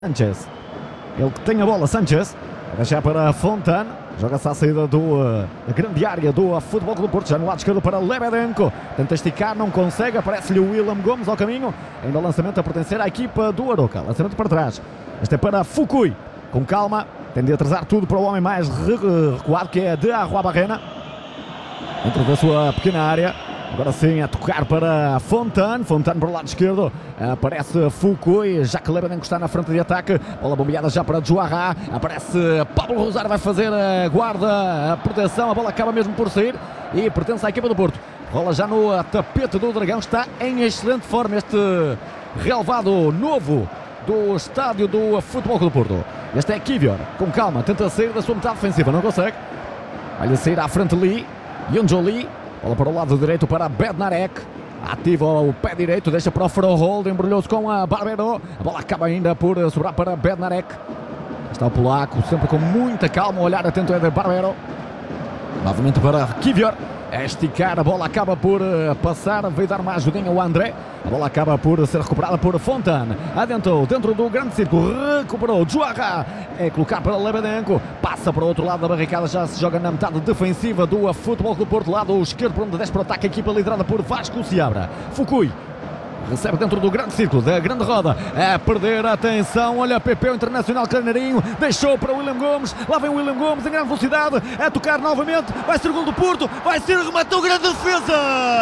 Sanchez, ele que tem a bola, Sanchez, vai deixar para Fontane, joga-se à saída da grande área do Futebol Clube do Porto, já no lado esquerdo para Lebedenko, tenta esticar, não consegue, aparece-lhe o William Gomes ao caminho, ainda o lançamento a pertencer à equipa do Aroca, lançamento para trás, este é para Fukui, com calma, tem de atrasar tudo para o homem mais recuado, que é de Arruabarrena, dentro da sua pequena área. Agora sim a tocar para Fontane para o lado esquerdo, aparece Fukui, já que Lebedenko está na frente de ataque, bola bombeada já para Joarra, aparece Pablo Rosário, vai fazer a guarda, a proteção, a bola acaba mesmo por sair e pertence à equipa do Porto, rola já no tapete do Dragão, está em excelente forma este relevado novo do estádio do Futebol Clube do Porto. Este é Kivior, com calma, tenta sair da sua metade defensiva, não consegue, vai-lhe sair à frente Lee, Yunjoli. Bola para o lado direito para Bednarek. Ativa o pé direito, deixa para o Frohold, embrulhou-se com a Barbero. A bola acaba ainda por sobrar para Bednarek. Está o polaco, sempre com muita calma, o olhar atento é de Barbero. Novamente para Kivior. É esticar, a bola acaba por passar, veio dar uma ajudinha ao André. A bola acaba por ser recuperada por Fontane. Adentrou dentro do grande círculo, recuperou Joarra. É colocar para Lebedenko, passa para o outro lado da barricada, já se joga na metade defensiva do Futebol Clube do Porto, lado esquerdo por onde desce para o ataque, a equipa liderada por Vasco Seabra. Fukui recebe dentro do grande círculo, da grande roda, é perder a atenção, olha PP, o Internacional Carneirinho, deixou para William Gomes, lá vem William Gomes em grande velocidade, é tocar novamente, vai ser o gol do Porto, vai ser, rematou, grande defesa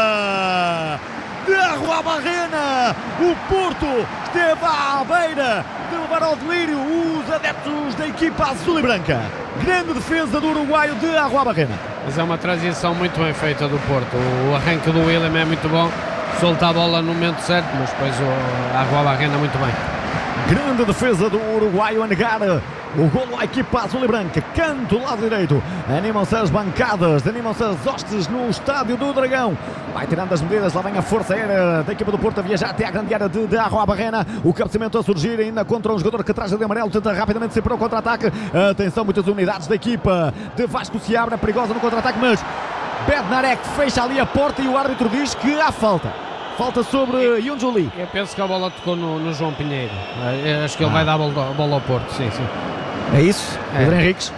de Arruabarrena, o Porto esteve à beira de levar ao delírio os adeptos da equipa azul e branca, grande defesa do uruguaio de Arruabarrena. Mas é uma transição muito bem feita do Porto, o arranque do William é muito bom, solta a bola no momento certo, mas depois a Arruabarrena muito bem. Grande defesa do uruguaio a negar o golo à equipa azul e branca. Canto lado direito, animam-se as bancadas, animam-se as hostes no estádio do Dragão. Vai tirando as medidas, lá vem a força aérea da equipa do Porto a viajar até à grande área de Arruabarrena. O cabeceamento a surgir ainda contra um jogador que atrás de amarelo, tenta rapidamente sair para o contra-ataque. Atenção, muitas unidades da equipa de Vasco Seabra, perigosa no contra-ataque, mas Bednarek fecha ali a porta e o árbitro diz que há falta. Falta sobre Yunjoli. Eu penso que a bola tocou no João Pinheiro. Acho que ele vai dar a bola ao Porto, sim. É isso, Pedro Henriques?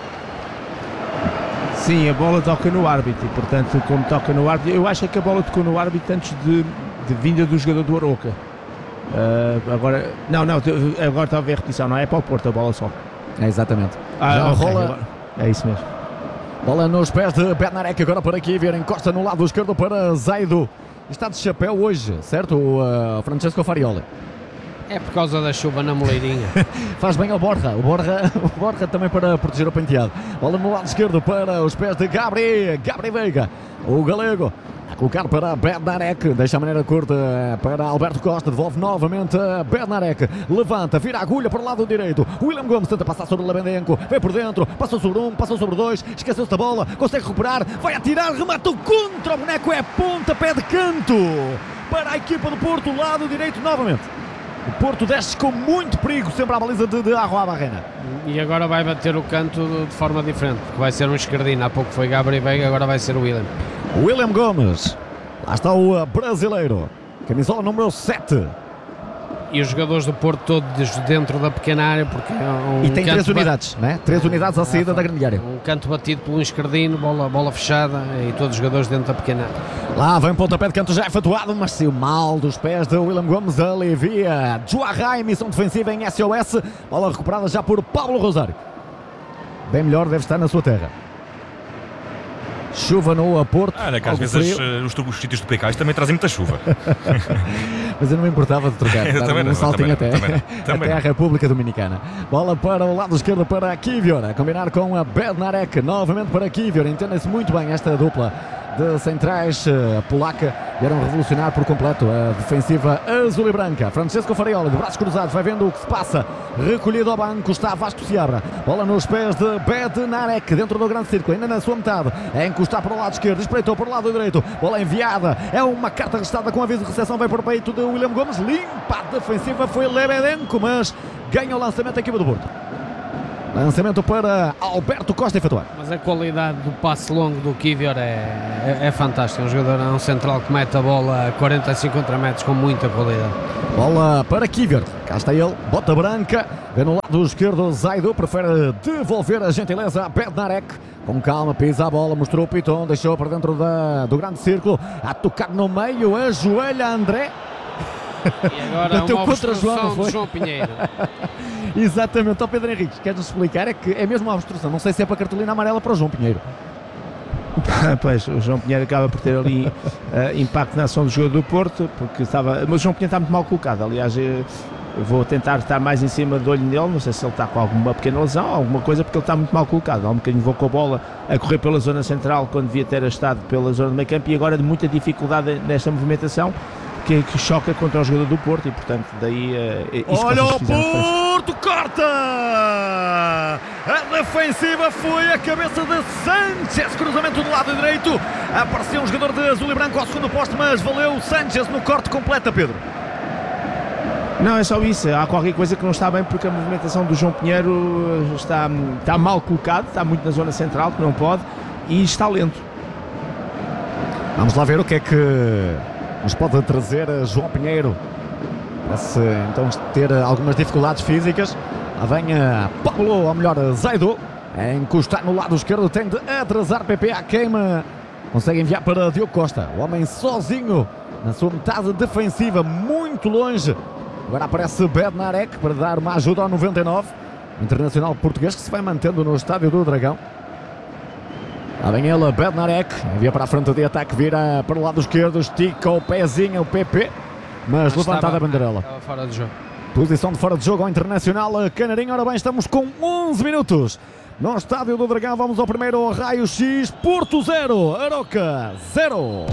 Sim, a bola toca no árbitro e, portanto, como toca no árbitro, eu acho que a bola tocou no árbitro antes de vinda do jogador do Aroca. Agora está a haver repetição, não é para o Porto a bola só. É exatamente. Já rola. É isso mesmo. Bola nos pés de Bednarek, agora para Kivior, encosta no lado esquerdo para Zaidu. Está de chapéu hoje, certo? O Francesco Farioli. É por causa da chuva na moleirinha. Faz bem ao Borja. O Borja também para proteger o penteado. Bola no lado esquerdo para os pés de Gabri Veiga. O galego a colocar para Bednarek. Deixa a maneira curta para Alberto Costa. Devolve novamente a Bednarek. Levanta, vira a agulha para o lado direito. William Gomes tenta passar sobre o Lebedenko. Vem por dentro, passou sobre um, passou sobre dois. Esqueceu-se da bola, consegue recuperar. Vai atirar, rematou contra o boneco. É pontapé de canto para a equipa do Porto. Lado direito novamente. O Porto desce com muito perigo sempre à baliza de Arruabarrena. E agora vai bater o canto de forma diferente, porque vai ser um esquerdino. Há pouco foi Gabriel Veiga, agora vai ser o William Gomes. Lá está o brasileiro. Camisola número 7. E os jogadores do Porto todos dentro da pequena área, porque é e tem 3 unidades, né? 3 unidades à saída da grande área. Um canto batido por um esquerdino, bola fechada e todos os jogadores dentro da pequena área. Lá vem o pontapé de canto já efetuado, mas saiu mal dos pés de William Gomes, alivia Joarra, emissão defensiva em SOS, bola recuperada já por Pablo Rosário. Bem melhor, deve estar na sua terra. Chuva no Porto. Olha que às vezes os sítios do PK também trazem muita chuva. Mas eu não me importava de trocar. Um saltinho até a República Dominicana. Bola para o lado esquerdo para Kivior, a combinar com a Bednarek, novamente para Kivior. Entendem-se muito bem esta dupla de centrais polaca, vieram revolucionar por completo a defensiva azul e branca. Francesco Farioli, de braços cruzados, vai vendo o que se passa, recolhido ao banco está Vasco Seabra, bola nos pés de Bednarek, dentro do grande círculo, ainda na sua metade, é encostar para o lado esquerdo, espreitou para o lado direito, bola enviada, é uma carta restada com aviso de recepção, vai para o peito de William Gomes, limpa a defensiva, foi Lebedenko, mas ganha o lançamento da equipa do Porto. Lançamento para Alberto Costa efetuar. Mas a qualidade do passe longo do Kivior é fantástica. Um jogador, um central que mete a bola a 40, 50 metros com muita qualidade. Bola para Kivior. Cá está ele, bota branca. Vê no lado esquerdo, Zaidu prefere devolver a gentileza a Bednarek. Com calma, pisa a bola, mostrou o Piton, deixou para dentro do grande círculo. A tocar no meio, ajoelha André. E agora uma obstrução de João Pinheiro. Exatamente, Pedro Henriques, queres-nos explicar? É que é mesmo uma obstrução, não sei se é para cartolina amarela para o João Pinheiro. Pois, o João Pinheiro acaba por ter ali impacto na ação do jogador do Porto, porque mas o João Pinheiro está muito mal colocado. Aliás, eu vou tentar estar mais em cima do olho nele, não sei se ele está com alguma pequena lesão, alguma coisa, porque ele está muito mal colocado. Há um bocadinho vou com a bola a correr pela zona central quando devia ter estado pela zona do meio campo, e agora de muita dificuldade nesta movimentação que choca contra o jogador do Porto, e portanto daí isso. Olha o Porto, corta! A defensiva foi a cabeça de Sanchez, cruzamento do lado direito, apareceu um jogador de azul e branco ao segundo posto, mas valeu o Sanchez no corte completa, Pedro. Não, é só isso, há qualquer coisa que não está bem, porque a movimentação do João Pinheiro está mal colocado, está muito na zona central, que não pode, e está lento. Vamos lá ver o que é que nos pode trazer João Pinheiro. Parece então ter algumas dificuldades físicas. Lá vem Pablo, ou melhor Zaidu, a encostar no lado esquerdo, tem de atrasar PP à queima. Consegue enviar para Diogo Costa, o homem sozinho na sua metade defensiva, muito longe. Agora aparece Bednarek para dar uma ajuda ao 99, internacional português que se vai mantendo no Estádio do Dragão. Lá vem ele, Bednarek, envia para a frente de ataque, vira para o lado esquerdo, estica o pezinho, o PP, mas levantada a bandeirela. Estava fora de jogo. Posição de fora de jogo ao Internacional Canarinho. Ora bem, estamos com 11 minutos no Estádio do Dragão. Vamos ao primeiro raio-x. Porto 0, Aroca 0.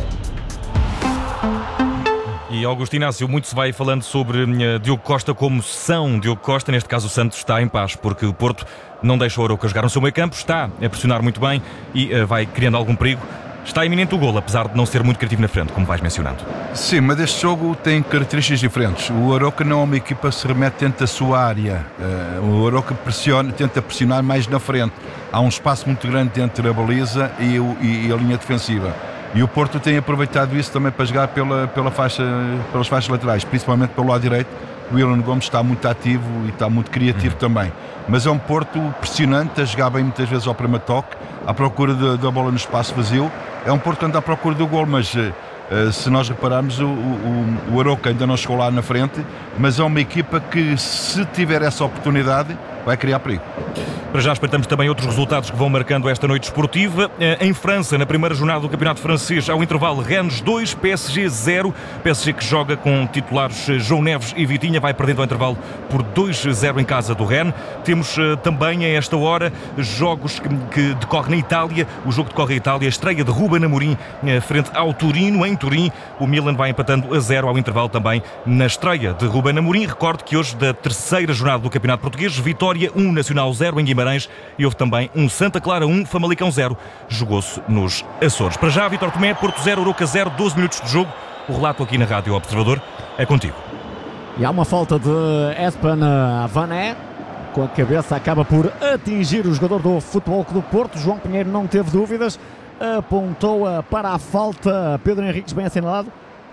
E Augusto Inácio, muito se vai falando sobre Diogo Costa como São Diogo Costa. Neste caso o Santos está em paz, porque o Porto não deixa o Aroca jogar no seu meio campo, está a pressionar muito bem e vai criando algum perigo. Está iminente o golo, apesar de não ser muito criativo na frente, como vais mencionando. Sim, mas este jogo tem características diferentes. O Aroca não é uma equipa que se remete dentro da sua área. O Aroca tenta pressionar mais na frente. Há um espaço muito grande entre a baliza e a linha defensiva. E o Porto tem aproveitado isso também para jogar pelas faixas laterais, principalmente pelo lado direito. O Willian Gomes está muito ativo e está muito criativo também. Mas é um Porto pressionante, a jogar bem muitas vezes ao primeiro toque, à procura da bola no espaço vazio. É um Porto que anda à procura do gol, mas se nós repararmos, o Aroca ainda não chegou lá na frente, mas é uma equipa que, se tiver essa oportunidade, vai criar perigo. Para já espreitamos também outros resultados que vão marcando esta noite esportiva. Em França, na primeira jornada do Campeonato Francês, ao intervalo, Rennes 2, PSG 0. PSG que joga com titulares João Neves e Vitinha, vai perdendo ao intervalo por 2-0 em casa do Rennes. Temos também a esta hora jogos que decorrem na Itália. O jogo decorre em Itália, a estreia de Ruben Amorim frente ao Turino. Em Turim, o Milan vai empatando a 0 ao intervalo também na estreia de Ruben Amorim. Recordo que hoje, da terceira jornada do Campeonato Português, Vitória 1, Nacional 0 em Guimarães, e houve também um Santa Clara 1, Famalicão 0, jogou-se nos Açores. Para já, Vítor Tomé, Porto 0, Aroca 0, 12 minutos de jogo. O relato aqui na Rádio Observador é contigo. E há uma falta de Espen Vané, com a cabeça acaba por atingir o jogador do Futebol Clube do Porto. João Pinheiro não teve dúvidas, apontou para a falta. Pedro Henriques, bem assinalado.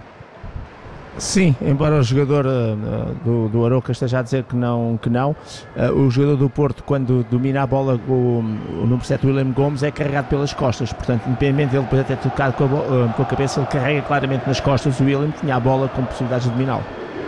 Sim, embora o jogador do Aroca esteja a dizer que não, o jogador do Porto, quando domina a bola, o número 7, William Gomes, é carregado pelas costas, portanto, independente dele depois até tocar com a cabeça, ele carrega claramente nas costas. O William tinha a bola com possibilidades de dominá-lo.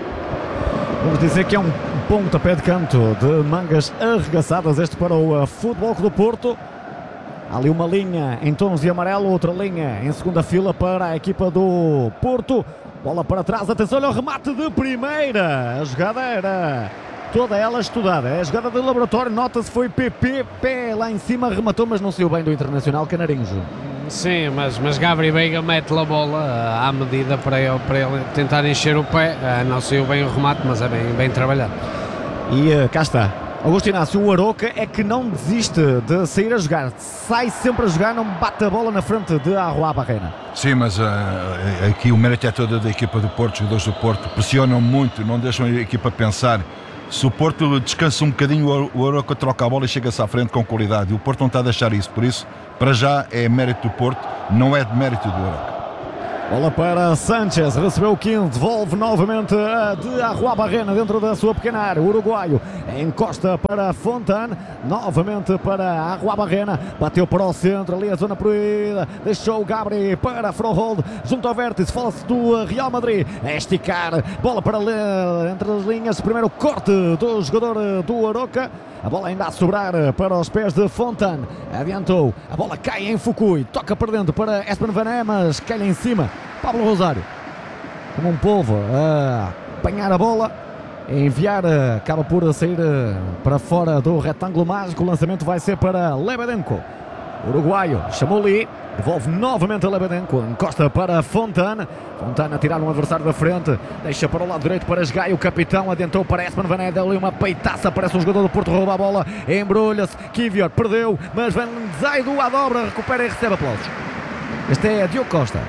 Vamos dizer que é um pontapé de canto de mangas arregaçadas este para o Futebol Clube do Porto. Há ali uma linha em tons de amarelo, outra linha em segunda fila para a equipa do Porto. Bola para trás, atenção, olha o remate de primeira. A jogada era toda ela estudada. É a jogada de laboratório, nota-se, foi PP, pé lá em cima, rematou, mas não saiu bem do Internacional Canarinhos. Sim, mas Gabri Veiga mete-lhe a bola à medida para ele tentar encher o pé. Não saiu bem o remate, mas é bem trabalhado. E cá está. Augusto Inácio, o Aroca é que não desiste de sair a jogar, sai sempre a jogar, não bate a bola na frente de Arroa Barreira. Sim, mas aqui o mérito é todo da equipa do Porto. Os jogadores do Porto pressionam muito, não deixam a equipa pensar. Se o Porto descansa um bocadinho, o Arouca troca a bola e chega-se à frente com qualidade. E o Porto não está a deixar isso. Por isso, para já, é mérito do Porto, não é de mérito do Arouca. Bola para Sánchez, recebeu o 15, devolve novamente de Arruabarrena dentro da sua pequena área. O uruguaio encosta para Fontane, novamente para Arruabarrena, bateu para o centro, ali a zona proibida, deixou o Gabri para Frohold, junto ao vértice, fala-se do Real Madrid, é esticar, bola para entre as linhas, primeiro corte do jogador do Arouca. A bola ainda a sobrar para os pés de Fontane. Adiantou. A bola cai em Fukui. Toca para dentro para Espen Van Eyck, mas cai lá em cima. Pablo Rosário, como um polvo, a apanhar a bola, a enviar, acaba por sair para fora do retângulo mágico. O lançamento vai ser para Lebedenko. Uruguaio, chamou-lhe, devolve novamente a Lebedenko, encosta para Fontane. Fontane a tirar um adversário da frente, deixa para o lado direito para Esgaio, o capitão adiantou para Espen Van Eyck, deu-lhe uma peitaça, parece um jogador do Porto, rouba a bola, embrulha-se, Kivior perdeu, mas Van Zaidu à dobra, recupera e recebe aplausos. Este é Diogo Costa,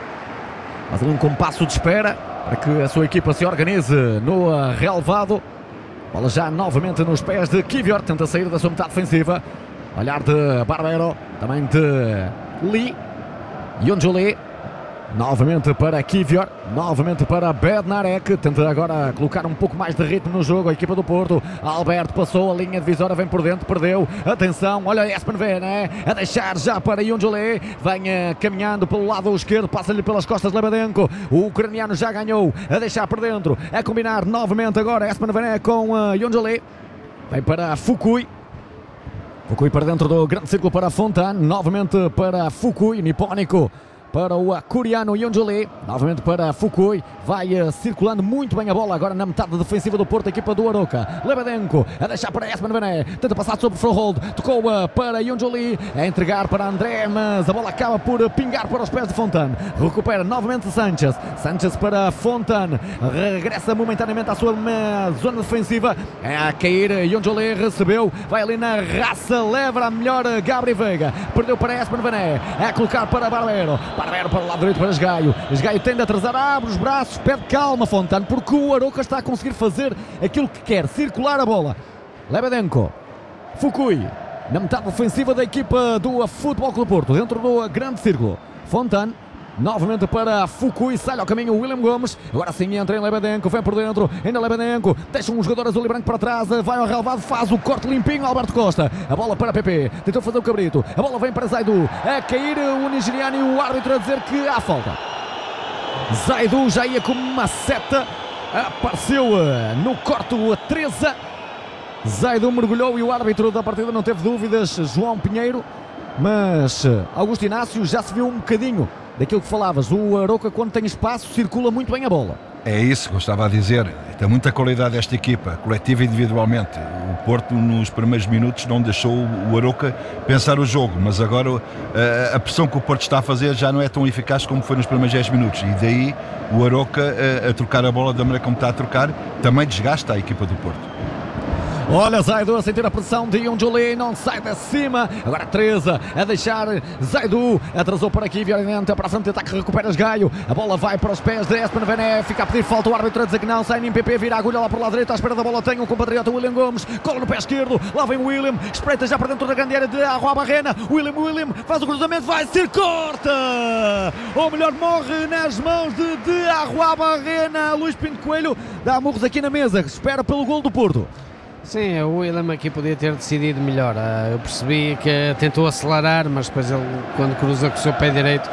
faz ali um compasso de espera para que a sua equipa se organize no relevado. Bola já novamente nos pés de Kivior, tenta sair da sua metade defensiva. Olhar de Barbero, também de Lee, Yonjuli, novamente para Kivior, novamente para Bednarek, tenta agora colocar um pouco mais de ritmo no jogo, a equipa do Porto. Alberto passou a linha divisória, vem por dentro, perdeu, atenção, olha Espen Van Eyck, a deixar já para Yonjuli, vem caminhando pelo lado esquerdo, passa-lhe pelas costas Lebedenko, o ucraniano já ganhou, a deixar por dentro, a combinar novamente agora Espen Van Eyck com Yonjuli, vem para Fukui. Fukui para dentro do grande círculo para Fontane, novamente para Fukui, nipónico para o coreano Yonjuli, novamente para Fukui, vai circulando muito bem a bola agora na metade defensiva do Porto, a equipa do Arouca. Lebedenko a deixar para Espen Van Eyck, tenta passar sobre Frohold, tocou para Yonjuli, a entregar para André, mas a bola acaba por pingar para os pés de Fontane. Recupera novamente Sánchez, Sánchez para Fontane, regressa momentaneamente à sua zona defensiva, é a cair Yonjuli, recebeu, vai ali na raça, leva a melhor Gabri Veiga, perdeu para Espen Van Eyck, é a colocar para Barbero para o lado direito para Esgaio. Esgaio tende a atrasar, abre os braços, pede calma Fontane, porque o Arouca está a conseguir fazer aquilo que quer, circular a bola. Lebedenko, Fukui, na metade ofensiva da equipa do Futebol Clube Porto, dentro do grande círculo. Fontane, novamente para Fukui, sai ao caminho o William Gomes, agora sim entra em Lebedenko, vem por dentro, ainda Lebedenko, deixa um jogador azul e branco para trás, vai ao relevado, faz o corte limpinho, Alberto Costa, a bola para PP, tentou fazer o cabrito, a bola vem para Zaidu, a cair o nigeriano e o árbitro a dizer que há falta. Zaidu já ia como uma seta, apareceu no corte a 13, Zaidu mergulhou e o árbitro da partida não teve dúvidas, João Pinheiro, mas Augusto Inácio já se viu um bocadinho daquilo que falavas, o Arouca quando tem espaço circula muito bem a bola. É isso que eu estava a dizer, tem muita qualidade esta equipa, coletiva e individualmente. O Porto nos primeiros minutos não deixou o Arouca pensar o jogo, mas agora a pressão que o Porto está a fazer já não é tão eficaz como foi nos primeiros 10 minutos, e daí o Arouca a trocar a bola da maneira como está a trocar também desgasta a equipa do Porto. Olha Zaidu a sentir a pressão de Yonjuli, não sai de cima, agora 13 a deixar Zaidu, atrasou por aqui, violenta para a frente de ataque, recupera Esgaio, a bola vai para os pés de Espen Van Eyck, fica a pedir falta, o árbitro a dizer que não, sai em PP, vira a agulha lá para o lado direito, à espera da bola tem o compatriota William Gomes, cola no pé esquerdo, lá vem o William, espreita já para dentro da grande área de Arruabarrena, William faz o cruzamento, vai ser corta, ou melhor morre nas mãos de Arruabarrena, Luís Pinto Coelho dá murros aqui na mesa, espera pelo golo do Porto. Sim, o William aqui podia ter decidido melhor. Eu percebi que tentou acelerar, mas depois ele, quando cruza com o seu pé direito,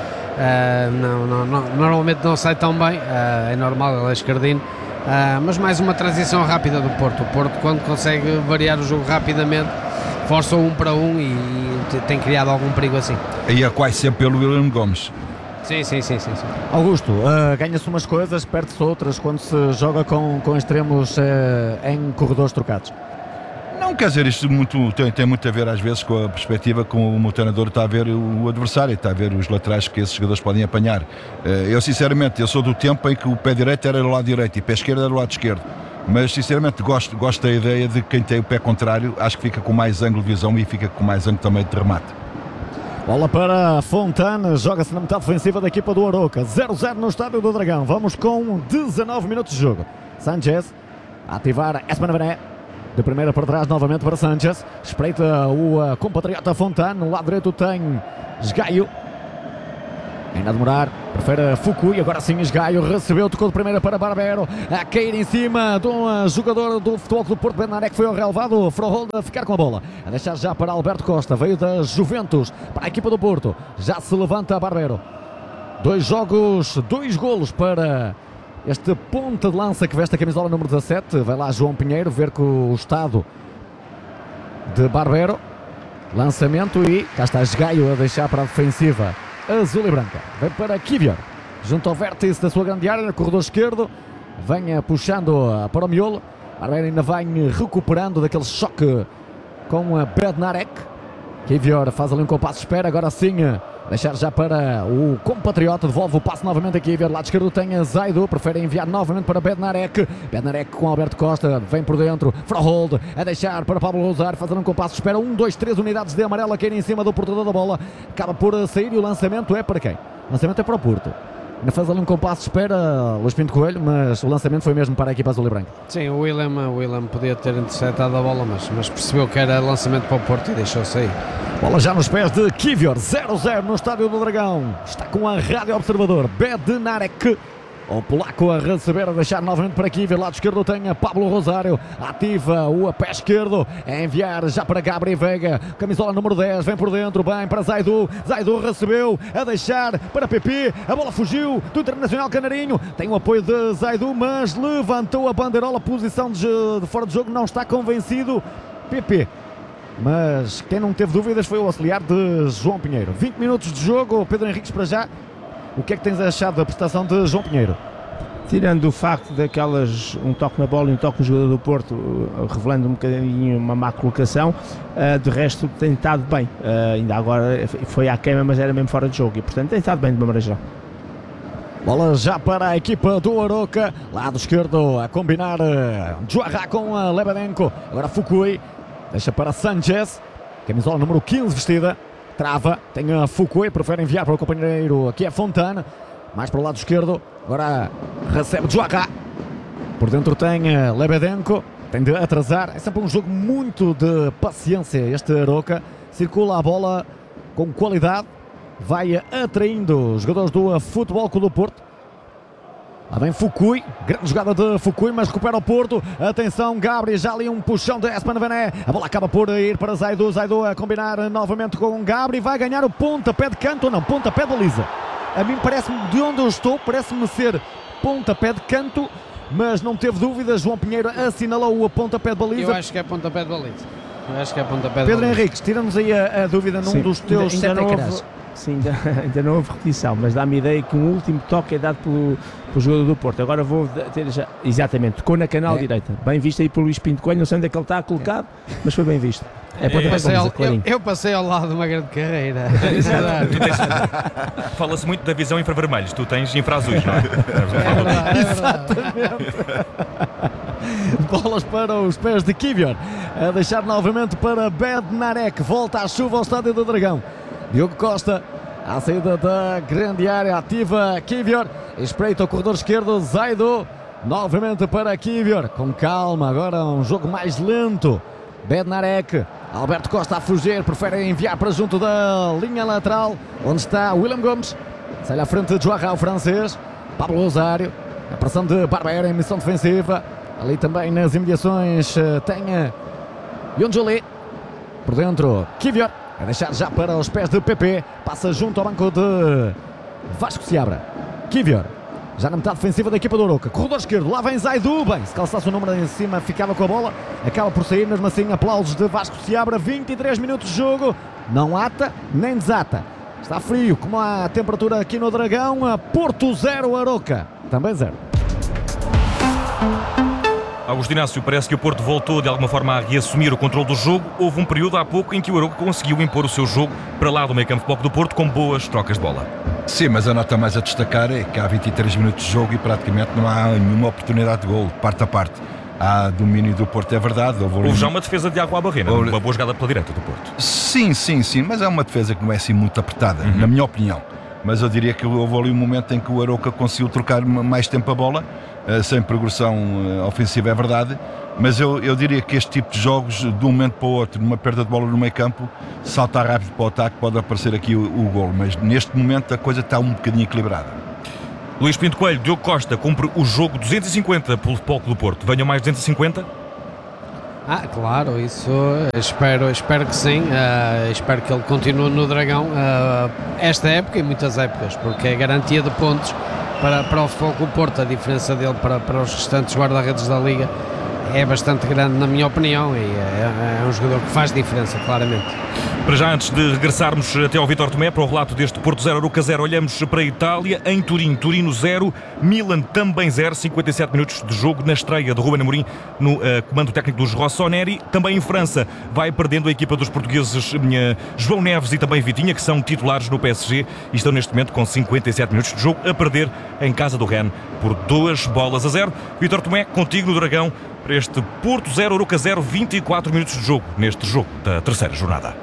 normalmente não sai tão bem. É normal, ele é esquerdino. Mas mais uma transição rápida do Porto. O Porto, quando consegue variar o jogo rapidamente, força o 1 para 1 e tem criado algum perigo assim. E é quase sempre pelo William Gomes. Sim. Augusto, ganha-se umas coisas, perde-se outras quando se joga com extremos em corredores trocados. Não, quer dizer, isto tem muito a ver às vezes com a perspectiva como o treinador está a ver o adversário, está a ver os laterais que esses jogadores podem apanhar. Eu sinceramente, eu sou do tempo em que o pé direito era do lado direito e o pé esquerdo era do lado esquerdo. Mas sinceramente gosto da ideia de quem tem o pé contrário, acho que fica com mais ângulo de visão e fica com mais ângulo também de remate. Bola para Fontane, joga-se na metade defensiva da equipa do Arouca, 0-0 no Estádio do Dragão, vamos com 19 minutos de jogo. Sánchez a ativar Espen Vené. De primeira para trás, novamente para Sanchez. Espreita o compatriota Fontane. No lado direito tem Esgaio. Ainda a demorar, prefere Fukui, agora sim Esgaio, recebeu, tocou de primeira para Barbero, a cair em cima de um jogador do Futebol Clube Porto, Bednarek, foi ao relevado, Frohold a ficar com a bola, a deixar já para Alberto Costa, veio da Juventus, para a equipa do Porto, já se levanta Barbero. 2 jogos, 2 golos para este ponta de lança que veste a camisola número 17, vai lá João Pinheiro, ver com o estado de Barbero, lançamento e cá está Esgaio a deixar para a defensiva azul e branca, vem para Kivior, junto ao vértice da sua grande área, no corredor esquerdo, venha puxando para o miolo, Barbero ainda vai recuperando daquele choque com a Bednarek. Kivior faz ali um compasso de espera, agora sim deixar já para o compatriota, devolve o passe novamente a Kivior, lado esquerdo tem a Zaidu, prefere enviar novamente para Bednarek, Bednarek com Alberto Costa, vem por dentro, Frohold a deixar para Pablo Rosário, fazendo um compasso de espera, 1, 2, 3 unidades de amarelo a cair em cima do portador da bola, acaba por sair e o lançamento é para quem? O lançamento é para o Porto. Ainda faz ali um compasso de espera, Luís Pinto Coelho, mas o lançamento foi mesmo para a equipa azul e branca. Sim, o William podia ter interceptado a bola, mas percebeu que era lançamento para o Porto e deixou sair. Bola já nos pés de Kivior, 0-0 no Estádio do Dragão. Está com a Rádio Observador, Bednarek. O polaco a receber, a deixar novamente para Kivior. Lado esquerdo tem a Pablo Rosário. Ativa o pé esquerdo. A enviar já para Gabriel Veiga. Camisola número 10. Vem por dentro. Bem para Zaidu. Zaidu recebeu. A deixar para PP. A bola fugiu do Internacional Canarinho. Tem o apoio de Zaidu, mas levantou a bandeirola. Posição de fora de jogo. Não está convencido PP. Mas quem não teve dúvidas foi o auxiliar de João Pinheiro. 20 minutos de jogo. Pedro Henriques para já. O que é que tens achado da prestação de João Pinheiro? Tirando o facto daquelas um toque na bola e um toque no jogador do Porto, revelando um bocadinho uma má colocação, de resto tem estado bem. Ainda agora foi à queima, mas era mesmo fora de jogo e portanto tem estado bem de uma maneira geral. Bola já para a equipa do Aroca, lado esquerdo a combinar Joarra com a Lebedenko, agora Fukui, deixa para Sanchez, camisola número 15 vestida. Trava, tem a Fukui, prefere enviar para o companheiro aqui é Fontane, mais para o lado esquerdo, agora recebe Joarra, por dentro tem Lebedenko, tem de atrasar, é sempre um jogo muito de paciência este Aroca, circula a bola com qualidade, vai atraindo os jogadores do Futebol Clube do Porto. Lá vem Fukui, grande jogada de Fukui, mas recupera o Porto. Atenção, Gabriel, já ali um puxão de Espen Vené. A bola acaba por ir para Zaidu. Zaidu a combinar novamente com Gabriel. Vai ganhar o pontapé de canto ou não? Pontapé de baliza. A mim parece-me, de onde eu estou, parece-me ser pontapé de canto, mas não teve dúvidas. João Pinheiro assinalou o pontapé de baliza. Eu acho que é pontapé de baliza. Pedro Henriques, tira-nos aí a dúvida num dos teus 7 ecrãs. Sim, ainda não houve repetição, mas dá-me a ideia que um último toque é dado pelo jogador do Porto. Agora vou ter já, exatamente, tocou na canal direita, bem visto aí pelo Luís Pinto Coelho, não sei onde é que ele está colocado, mas foi bem visto. Eu passei ao lado de uma grande carreira. Fala-se muito da visão infravermelhos, tu tens infrazuis, não é? Exatamente. Bolas para os pés de Kivior, a deixar novamente para Bednarek, volta à chuva ao Estádio do Dragão. Diogo Costa, à saída da grande área, ativa Kivior, espreita o corredor esquerdo, Zaidu, novamente para Kivior, com calma, agora um jogo mais lento, Bednarek, Alberto Costa a fugir, prefere enviar para junto da linha lateral, onde está William Gomes, sai à frente de Joarra, o francês, Pablo Rosário, a pressão de Barbero em missão defensiva, ali também nas imediações tem Yonjoli, por dentro Kivior, a deixar já para os pés de PP, passa junto ao banco de Vasco Seabra. Kivior, já na metade defensiva da equipa do Aroca, corredor esquerdo, lá vem Zaidu, bem, se calçasse o número em cima ficava com a bola, acaba por sair, mesmo assim aplausos de Vasco Seabra, 23 minutos de jogo, não ata nem desata, está frio como a temperatura aqui no Dragão, Porto 0, Aroca também 0. Augusto Inácio, parece que o Porto voltou de alguma forma a reassumir o controle do jogo. Houve um período há pouco em que o Aroca conseguiu impor o seu jogo para lá do meio campo do Porto com boas trocas de bola. Sim, mas a nota mais a destacar é que há 23 minutos de jogo e praticamente não há nenhuma oportunidade de gol, parte a parte. Há domínio do Porto, é verdade. Houve já uma defesa de Água à Barreira, uma boa jogada pela direita do Porto. Sim, mas é uma defesa que não é assim muito apertada, na minha opinião. Mas eu diria que houve ali um momento em que o Aroca conseguiu trocar mais tempo a bola sem progressão ofensiva, é verdade, mas eu diria que este tipo de jogos, de um momento para o outro, numa perda de bola no meio campo, saltar rápido para o ataque, pode aparecer aqui o golo, mas neste momento a coisa está um bocadinho equilibrada. Luís Pinto Coelho, Diogo Costa cumpre o jogo 250 pelo Futebol Clube do Porto. Venham mais 250? Claro, isso espero que sim. Espero que ele continue no Dragão esta época e muitas épocas, porque é garantia de pontos para o Futebol Clube do Porto. A diferença dele para os restantes guarda-redes da Liga é bastante grande, na minha opinião, e é um jogador que faz diferença, claramente. Para já, antes de regressarmos até ao Vítor Tomé para o relato deste Porto 0, Arouca 0, olhamos para a Itália. Em Turim, Turino 0, Milan também 0, 57 minutos de jogo na estreia de Ruben Amorim no comando técnico dos Rossoneri. Também em França vai perdendo a equipa dos portugueses João Neves e também Vitinha, que são titulares no PSG e estão neste momento com 57 minutos de jogo a perder em casa do Rennes por 2-0. Vítor Tomé, contigo no Dragão para este Porto 0, Arouca 0, 24 minutos de jogo neste jogo da terceira jornada.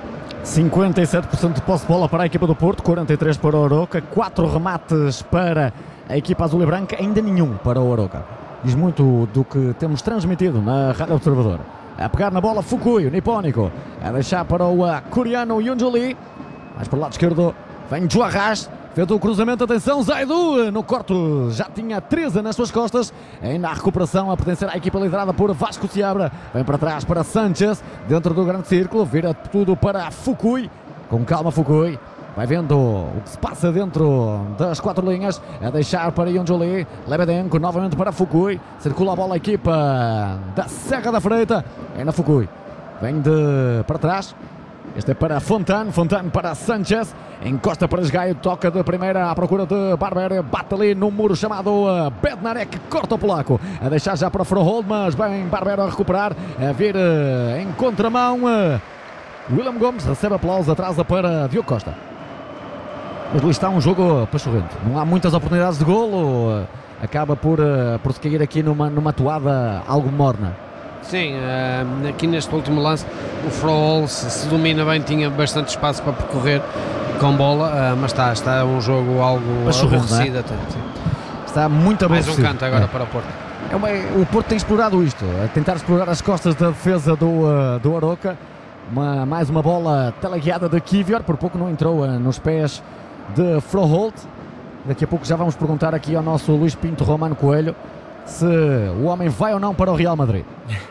57% de posse de bola para a equipa do Porto, 43% para o Arouca, 4 remates para a equipa azul e branca, ainda nenhum para o Arouca. Diz muito do que temos transmitido na Rádio Observador. A pegar na bola Fukui, o nipónico, a deixar para o coreano Yunjuli, mais para o lado esquerdo vem Juarras, fez o cruzamento, atenção, Zaidu no corte, já tinha 13 nas suas costas, ainda a recuperação a pertencer à equipa liderada por Vasco Seabra, vem para trás para Sanchez, dentro do grande círculo, vira tudo para Fukui, com calma Fukui, vai vendo o que se passa dentro das 4 linhas, a deixar para Yonjoli, Lebedenko novamente para Fukui, circula a bola a equipa da Serra da Freita, é na Fukui, vem para trás. Este é para Fontane para Sanchez, encosta para Esgaio, toca de primeira à procura de Barber, bate ali no muro chamado Bednarek, corta o polaco, a deixar já para Frohold, mas bem Barber a recuperar, a vir em contramão, William Gomes recebe aplauso, atrasa para Diogo Costa. Mas ali está um jogo pachorrento, não há muitas oportunidades de golo, acaba por se cair aqui numa toada algo morna. Sim, aqui neste último lance o Frohol se domina bem, tinha bastante espaço para percorrer com bola, mas está um jogo algo aborrecido, é? Está muito aborrecido. Mais um canto agora para o Porto. O Porto tem explorado isto, a tentar explorar as costas da defesa do Arouca, mais uma bola teleguiada de Kivior, por pouco não entrou nos pés de Froholt. Daqui a pouco já vamos perguntar aqui ao nosso Luís Pinto Romano Coelho se o homem vai ou não para o Real Madrid.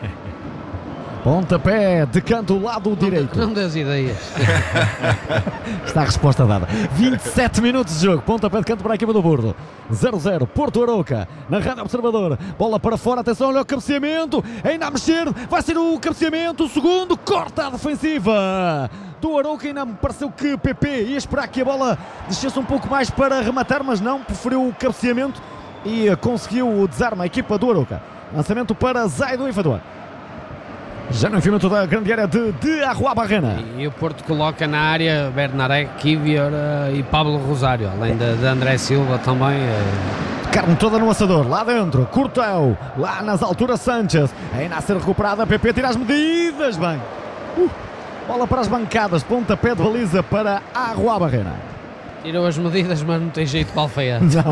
Pontapé de canto, lado direito. Não das ideias. Está a resposta dada. 27 minutos de jogo. Pontapé de canto para a equipa do Porto. 0-0. Porto Arouca. Na Rádio Observador. Bola para fora. Atenção, olha o cabeceamento. Ainda a mexer. Vai ser o cabeceamento. O segundo. Corta a defensiva do Arouca. Ainda me pareceu que PP ia esperar que a bola descesse um pouco mais para rematar, mas não. Preferiu o cabeceamento e conseguiu o desarme a equipa do Arouca. Lançamento para Zaidu e Fador. Já no enfiamento da grande área de Arrua Barrena. E o Porto coloca na área Bernarek, Kivior e Pablo Rosário, além de André Silva também. Carne toda no assador, lá dentro, Courtois, lá nas alturas Sanchez, ainda a ser recuperada, PP tira as medidas, bem. Bola para as bancadas, pontapé de baliza para Arrua Barrena. Tirou as medidas, mas não tem jeito para alfaiate. Não.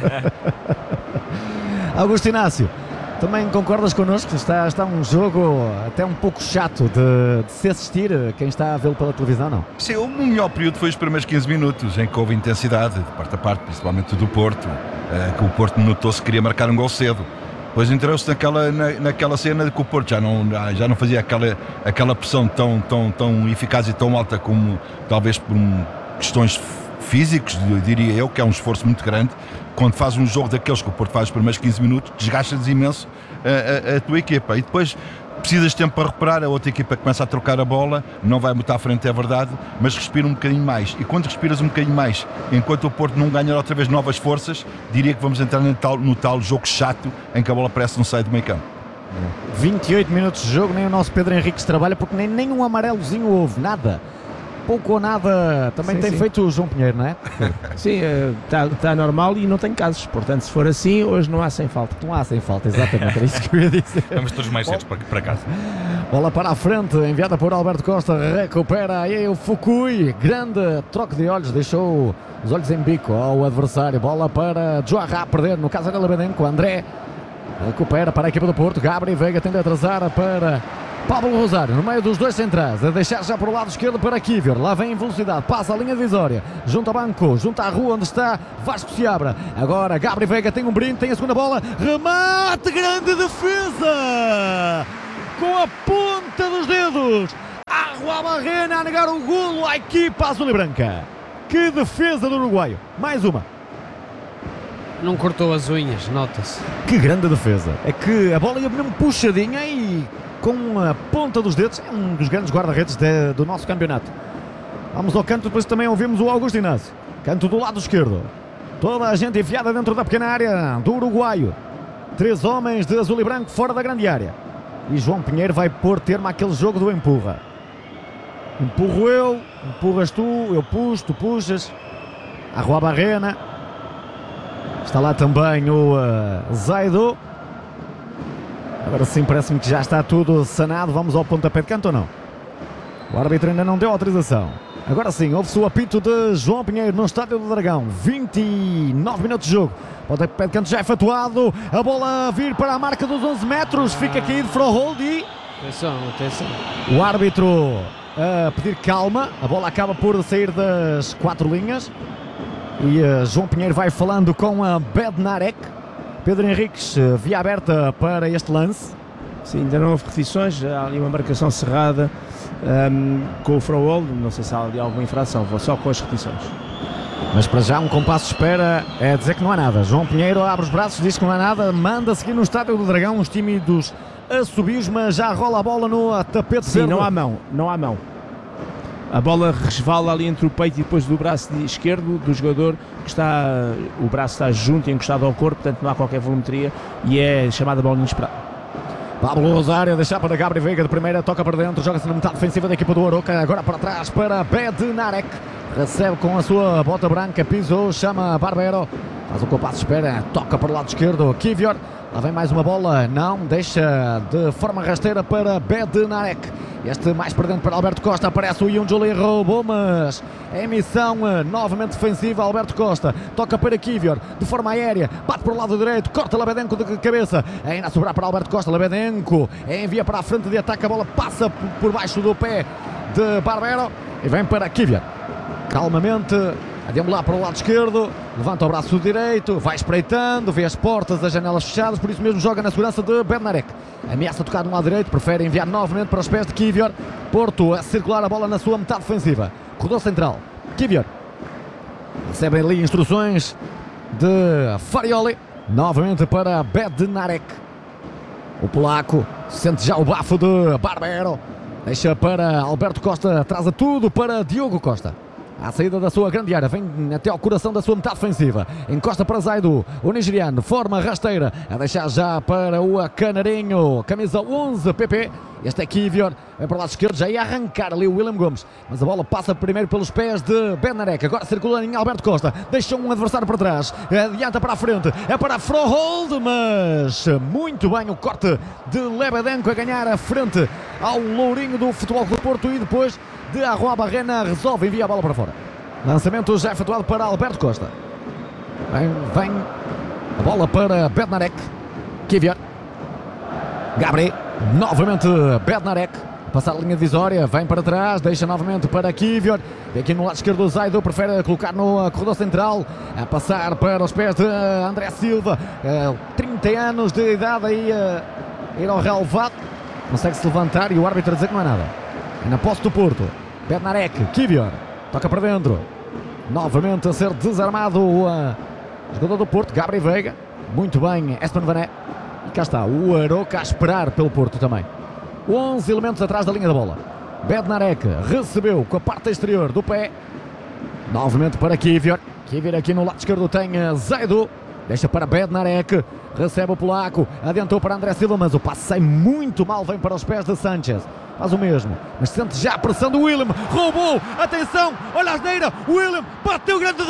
Augusto Inácio, também concordas connosco? Está um jogo até um pouco chato de se assistir, quem está a vê-lo pela televisão, não? Sim, o melhor período foi os primeiros 15 minutos, em que houve intensidade, de parte a parte, principalmente do Porto, que o Porto notou-se que queria marcar um gol cedo. Depois entrou-se naquela cena de que o Porto já não fazia aquela pressão tão eficaz e tão alta como talvez por questões físicos, diria eu, que é um esforço muito grande. Quando faz um jogo daqueles que o Porto faz os primeiros 15 minutos, desgastas imenso a tua equipa, e depois precisas de tempo para recuperar, a outra equipa começa a trocar a bola, não vai muito à frente, é verdade, mas respira um bocadinho mais, e quando respiras um bocadinho mais, enquanto o Porto não ganha outra vez novas forças, diria que vamos entrar no tal jogo chato em que a bola parece não sair do meio campo. 28 minutos de jogo, nem o nosso Pedro Henriques trabalha, porque nem um amarelozinho houve, nada. Pouco ou nada também tem feito o João Pinheiro, não é? Sim, está normal e não tem casos, portanto se for assim, hoje não há sem falta. Não há sem falta, exatamente, era isso que eu ia dizer. Vamos todos mais cedo para casa. Bola para a frente, enviada por Alberto Costa, recupera aí o Fukui, grande troca de olhos, deixou os olhos em bico ao adversário. Bola para Joarra a perder, no caso era Lebedenko, André Recupera para a equipa do Porto. Gabri Veiga tende a atrasar para Pablo Rosário, no meio dos dois centrais, a deixar já para o lado esquerdo para Kivior. Lá vem em velocidade, passa a linha divisória, junto ao banco, junto à rua onde está Vasco Seabra. Agora Gabri Veiga tem um brinde, tem a segunda bola, remate, grande defesa! Com a ponta dos dedos, Arruabarrena a negar o golo à equipa azul e branca. Que defesa do uruguaio, mais uma. Não cortou as unhas, nota-se. Que grande defesa, é que a bola ia mesmo puxadinha e com a ponta dos dedos, é um dos grandes guarda-redes do nosso campeonato. Vamos ao canto, depois também ouvimos o Augusto Inácio. Canto do lado esquerdo. Toda a gente enfiada dentro da pequena área do uruguaio. 3 homens de azul e branco fora da grande área. E João Pinheiro vai pôr termo àquele jogo do empurra. Empurro eu, empurras tu, eu puxo, tu puxas. Arruabarrena. Está lá também o Zaido. Agora sim, parece-me que já está tudo sanado. Vamos ao pontapé de canto ou não? O árbitro ainda não deu autorização. Agora sim, ouve-se o apito de João Pinheiro no Estádio do Dragão. 29 minutos de jogo. O pontapé de canto já é efetuado. A bola a vir para a marca dos 11 metros. Fica caído for hold e... Atenção. O árbitro a pedir calma. A bola acaba por sair das 4 linhas. E João Pinheiro vai falando com a Bednarek. Pedro Henriques, via aberta para este lance. Sim, ainda não houve repetições, há ali uma marcação cerrada com o Frohold, não sei se há ali alguma infração, vou só com as repetições. Mas para já um compasso de espera é dizer que não há nada. João Pinheiro abre os braços, diz que não há nada, manda seguir no Estádio do Dragão, uns tímidos assobios, mas já rola a bola no tapete Sim, verde. não há mão. A bola resvala ali entre o peito e depois do braço esquerdo do jogador, que está, o braço está junto e encostado ao corpo, portanto não há qualquer volumetria e é chamada bola inesperada. Pablo Rosário a deixar para Gabri Veiga de primeira, toca para dentro, joga-se na metade defensiva da equipa do Aroca, agora para trás para Bednarek, recebe com a sua bota branca, pisou, chama Barbero, faz o compasso de espera, toca para o lado esquerdo, Kivior, lá vem mais uma bola, não, deixa de forma rasteira para Bednarek. Este mais para dentro para Alberto Costa, aparece o Yunjuli, roubou, mas é emissão novamente defensiva. Alberto Costa toca para Kivior de forma aérea, bate para o lado direito, corta Lebedenko de cabeça, ainda a sobrar para Alberto Costa. Lebedenko envia para a frente de ataque, a bola passa por baixo do pé de Barbero e vem para Kivior. Calmamente a deambular para o lado esquerdo, levanta o braço direito, vai espreitando, vê as portas, as janelas fechadas, por isso mesmo joga na segurança de Bednarek. Ameaça tocar no lado direito, prefere enviar novamente para os pés de Kivior. Porto a circular a bola na sua metade defensiva. Corredor central, Kivior. Recebe ali instruções de Farioli, novamente para Bednarek. O polaco sente já o bafo de Barbero, deixa para Alberto Costa, traz a tudo para Diogo Costa. À saída da sua grande área, vem até ao coração da sua metade defensiva, encosta para Zaido, o nigeriano, forma rasteira, a deixar já para o canarinho, camisa 11, PP, este é Kivior, vem para o lado esquerdo, já ia arrancar ali o William Gomes, mas a bola passa primeiro pelos pés de Bednarek, agora circula em Alberto Costa, deixa um adversário para trás, adianta para a frente, é para Frohold, mas muito bem o corte de Lebedenko a ganhar a frente ao lourinho do Futebol Clube Porto e depois de Arruabarrena resolve enviar a bola para fora. Lançamento já efetuado para Alberto Costa. Vem a bola para Bednarek. Kivior. Gabri. Novamente Bednarek. Passar a linha divisória. Vem para trás. Deixa novamente para Kivior. E aqui no lado esquerdo o Zaido prefere colocar no corredor central. A passar para os pés de André Silva. 30 anos de idade aí ir ao relevado. Consegue-se levantar e o árbitro a dizer que não é nada. É na posse do Porto. Bednarek, Kivior, toca para dentro, novamente a ser desarmado o jogador do Porto, Gabri Veiga, muito bem, Espen Vané, e cá está, o Aroca a esperar pelo Porto também, 11 elementos atrás da linha da bola, Bednarek recebeu com a parte exterior do pé, novamente para Kivior, Kivior aqui no lado esquerdo tem Zaido, deixa para Bednarek, recebe o polaco, adiantou para André Silva, mas o passe sai muito mal, vem para os pés de Sanchez. Faz o mesmo, mas sente já a pressão do William, roubou, atenção, olha a asneira, William bateu grande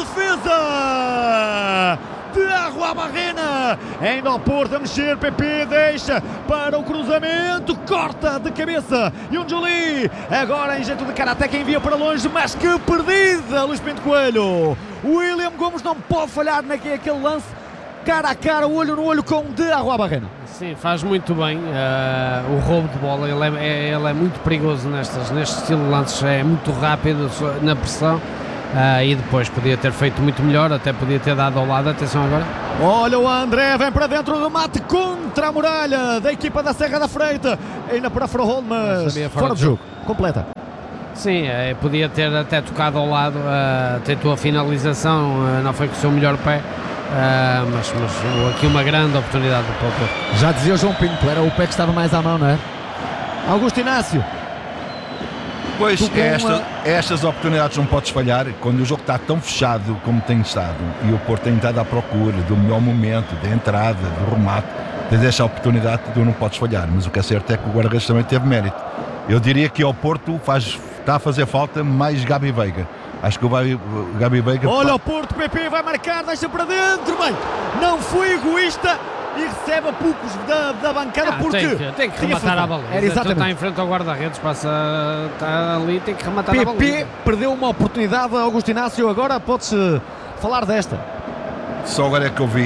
defesa de Arruabarrena, ainda ao Porto a mexer, PP deixa para o cruzamento, corta de cabeça, Yunjuli, agora em jeito de karaté que envia para longe, mas que perdida, Luís Pinto Coelho, William Gomes não pode falhar naquele lance, cara a cara, olho no olho com de Arruabarrena. Sim, faz muito bem o roubo de bola, ele é muito perigoso neste estilo de lances, é muito rápido na pressão e depois podia ter feito muito melhor, até podia ter dado ao lado. Atenção agora. Olha o André, vem para dentro, remate contra a muralha da equipa da Serra da Freita, ainda para Frohold, mas fora de jogo, completa. Sim, podia ter até tocado ao lado, tentou a finalização, não foi com o seu melhor pé. Mas aqui uma grande oportunidade para o Porto. Já dizia o João Pinto, era o pé que estava mais à mão, não é? Augusto Inácio. Pois, estas oportunidades não podes falhar quando o jogo está tão fechado como tem estado e o Porto tem estado à procura do melhor momento, da entrada, do remate. Tens esta oportunidade que tu não podes falhar, mas o que é certo é que o guarda-redes também teve mérito. Eu diria que ao Porto está a fazer falta mais Gabi Veiga. Acho que o Gabi Veiga... Olha o Porto, PP vai marcar, deixa para dentro, bem, não foi egoísta e recebe a poucos da bancada porque... Tem que rematar a baliza, está em frente ao guarda-redes, está ali, tem que rematar a baliza. PP perdeu uma oportunidade, Augusto Inácio, agora podes falar desta. Só agora é que eu vi.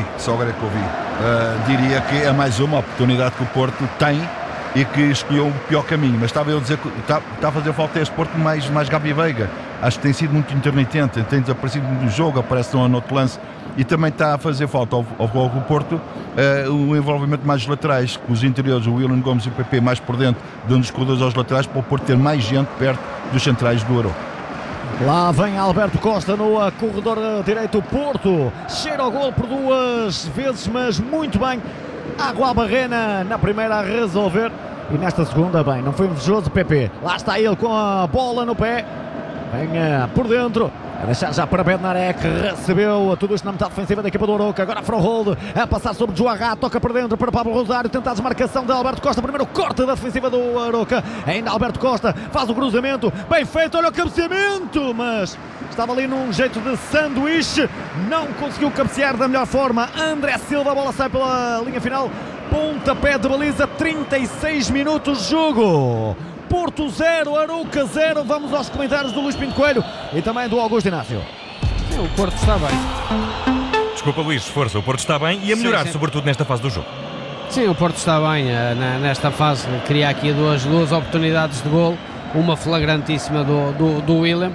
Diria que é mais uma oportunidade que o Porto tem e que escolheu o pior caminho, mas estava eu a dizer que está a fazer falta este Porto mais Gabi Veiga. Acho que tem sido muito intermitente, tem desaparecido no jogo, aparece no outro lance e também está a fazer falta ao Porto o envolvimento mais dos laterais, com os interiores, o William Gomes e o PP mais por dentro, dando os corredores aos laterais para o Porto ter mais gente perto dos centrais do Aroca. Lá vem Alberto Costa no corredor direito. Porto cheira ao gol por duas vezes, mas muito bem. Arruabarrena na primeira a resolver e nesta segunda, bem, não foi invejoso PP. Lá está ele com a bola no pé. Venha por dentro. A deixar já para Bednarek, recebeu tudo isto na metade defensiva da equipa do Aroca. Agora Frohold a passar sobre Joarra, toca para dentro para Pablo Rosário, tenta a desmarcação de Alberto Costa, primeiro corte da defensiva do Aroca. Ainda Alberto Costa faz o cruzamento, bem feito, olha o cabeceamento, mas estava ali num jeito de sanduíche, não conseguiu cabecear da melhor forma. André Silva, a bola sai pela linha final, pontapé de baliza, 36 minutos de jogo. Porto 0, Aroca 0. Vamos aos comentários do Luís Pinto Coelho e também do Augusto Inácio. Sim, o Porto está bem. Desculpa, Luís, força, o Porto está bem e a melhorar, sim, sobretudo nesta fase do jogo. Sim, o Porto está bem nesta fase, cria aqui duas oportunidades de golo, uma flagrantíssima do William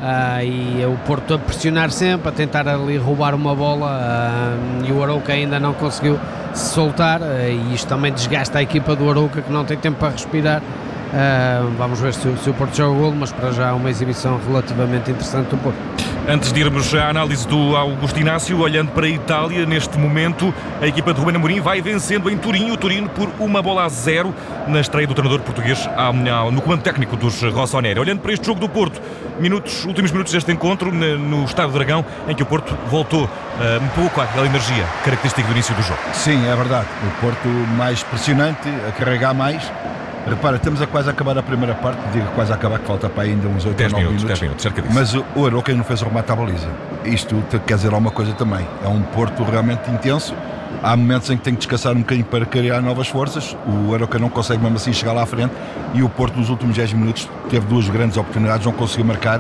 e o Porto a pressionar sempre, a tentar ali roubar uma bola e o Aroca ainda não conseguiu se soltar e isto também desgasta a equipa do Aroca, que não tem tempo para respirar. Vamos ver se o Porto joga o golo, mas para já uma exibição relativamente interessante do Porto. Antes de irmos à análise do Augusto Inácio, olhando para a Itália, neste momento a equipa de Ruben Amorim vai vencendo em Turim, o Turino por 1-0 na estreia do treinador português no comando técnico dos Rossoneri. Olhando para este jogo do Porto, últimos minutos deste encontro no Estádio do Dragão, em que o Porto voltou um pouco àquela energia característica do início do jogo. Sim, é verdade, o Porto mais pressionante, a carregar mais. Repara, estamos a quase acabar a primeira parte, digo quase a acabar, que falta para ainda uns 8 ou 9 minutos. 10 minutos, cerca disso. Mas o Aroca não fez o remate à baliza. Isto quer dizer alguma coisa também. É um Porto realmente intenso. Há momentos em que tem que descansar um bocadinho para criar novas forças. O Aroca não consegue mesmo assim chegar lá à frente. E o Porto nos últimos 10 minutos teve duas grandes oportunidades, não conseguiu marcar.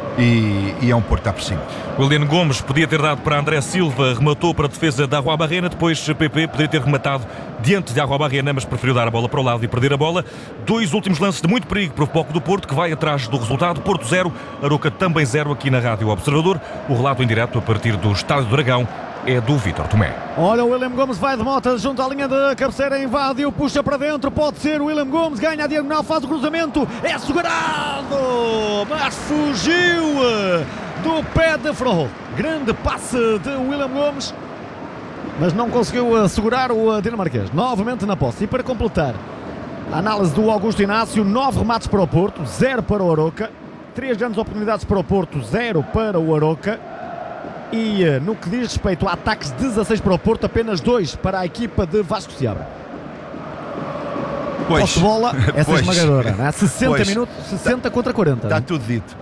E é um Porto a por cima. William Gomes podia ter dado para André Silva, rematou para a defesa da Arruabarrena, depois PP poderia ter rematado diante de Arruabarrena, mas preferiu dar a bola para o lado e perder a bola. Dois últimos lances de muito perigo para o Futebol do Porto, que vai atrás do resultado. Porto 0, Aroca também 0 aqui na Rádio Observador. O relato em direto a partir do Estádio do Dragão é do Vítor Tomé. Olha, o William Gomes vai de moto junto à linha de cabeceira, invadiu, puxa para dentro, pode ser o William Gomes, ganha a diagonal, faz o cruzamento, é segurado, mas fugiu do pé de Frohold. Grande passe de William Gomes, mas não conseguiu segurar o dinamarquês. Novamente na posse. E para completar a análise do Augusto Inácio, 9 remates para o Porto, 0 para o Aroca, 3 grandes oportunidades para o Porto, 0 para o Aroca. E no que diz respeito a ataques, 16 para o Porto, apenas 2 para a equipa de Vasco Seabra. Posse de bola, essa esmagadora, não é? 60 minutos, 60 contra 40. Está tudo dito.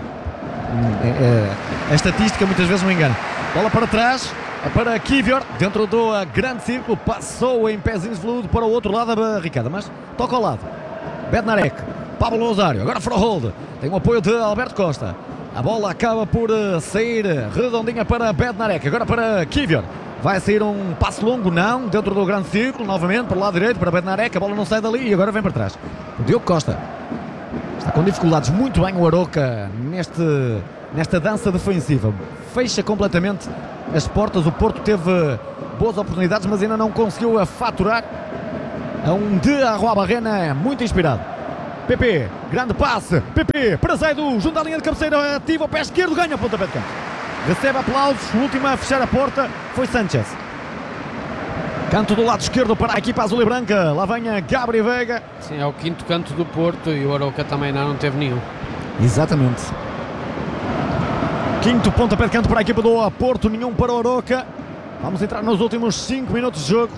A estatística muitas vezes me engana. Bola para trás, para Kivior, dentro do grande círculo, passou em pezinhos veludo para o outro lado da barricada, mas toca ao lado. Bednarek, Pablo Rosário, agora Frohold, tem o apoio de Alberto Costa. A bola acaba por sair redondinha para Bednarek, agora para Kivior. Vai sair um passe longo, não, dentro do grande círculo, novamente para o lado direito, para Bednarek, a bola não sai dali e agora vem para trás. O Diogo Costa está com dificuldades, muito bem o Aroca nesta dança defensiva. Fecha completamente as portas, o Porto teve boas oportunidades, mas ainda não conseguiu faturar a um de Arruabarrena muito inspirado. PP, grande passe, PP para Zaidu, junto à linha de cabeceira, ativa o pé esquerdo, ganha o pontapé de canto. Recebe aplausos, o último a fechar a porta foi Sanchez. Canto do lado esquerdo para a equipa azul e branca, lá vem a Gabriel Veiga. Sim, é o quinto canto do Porto e o Aroca também não teve nenhum. Exatamente. Quinto pontapé de canto para a equipa do Porto, nenhum para o Aroca. Vamos entrar nos últimos 5 minutos de jogo.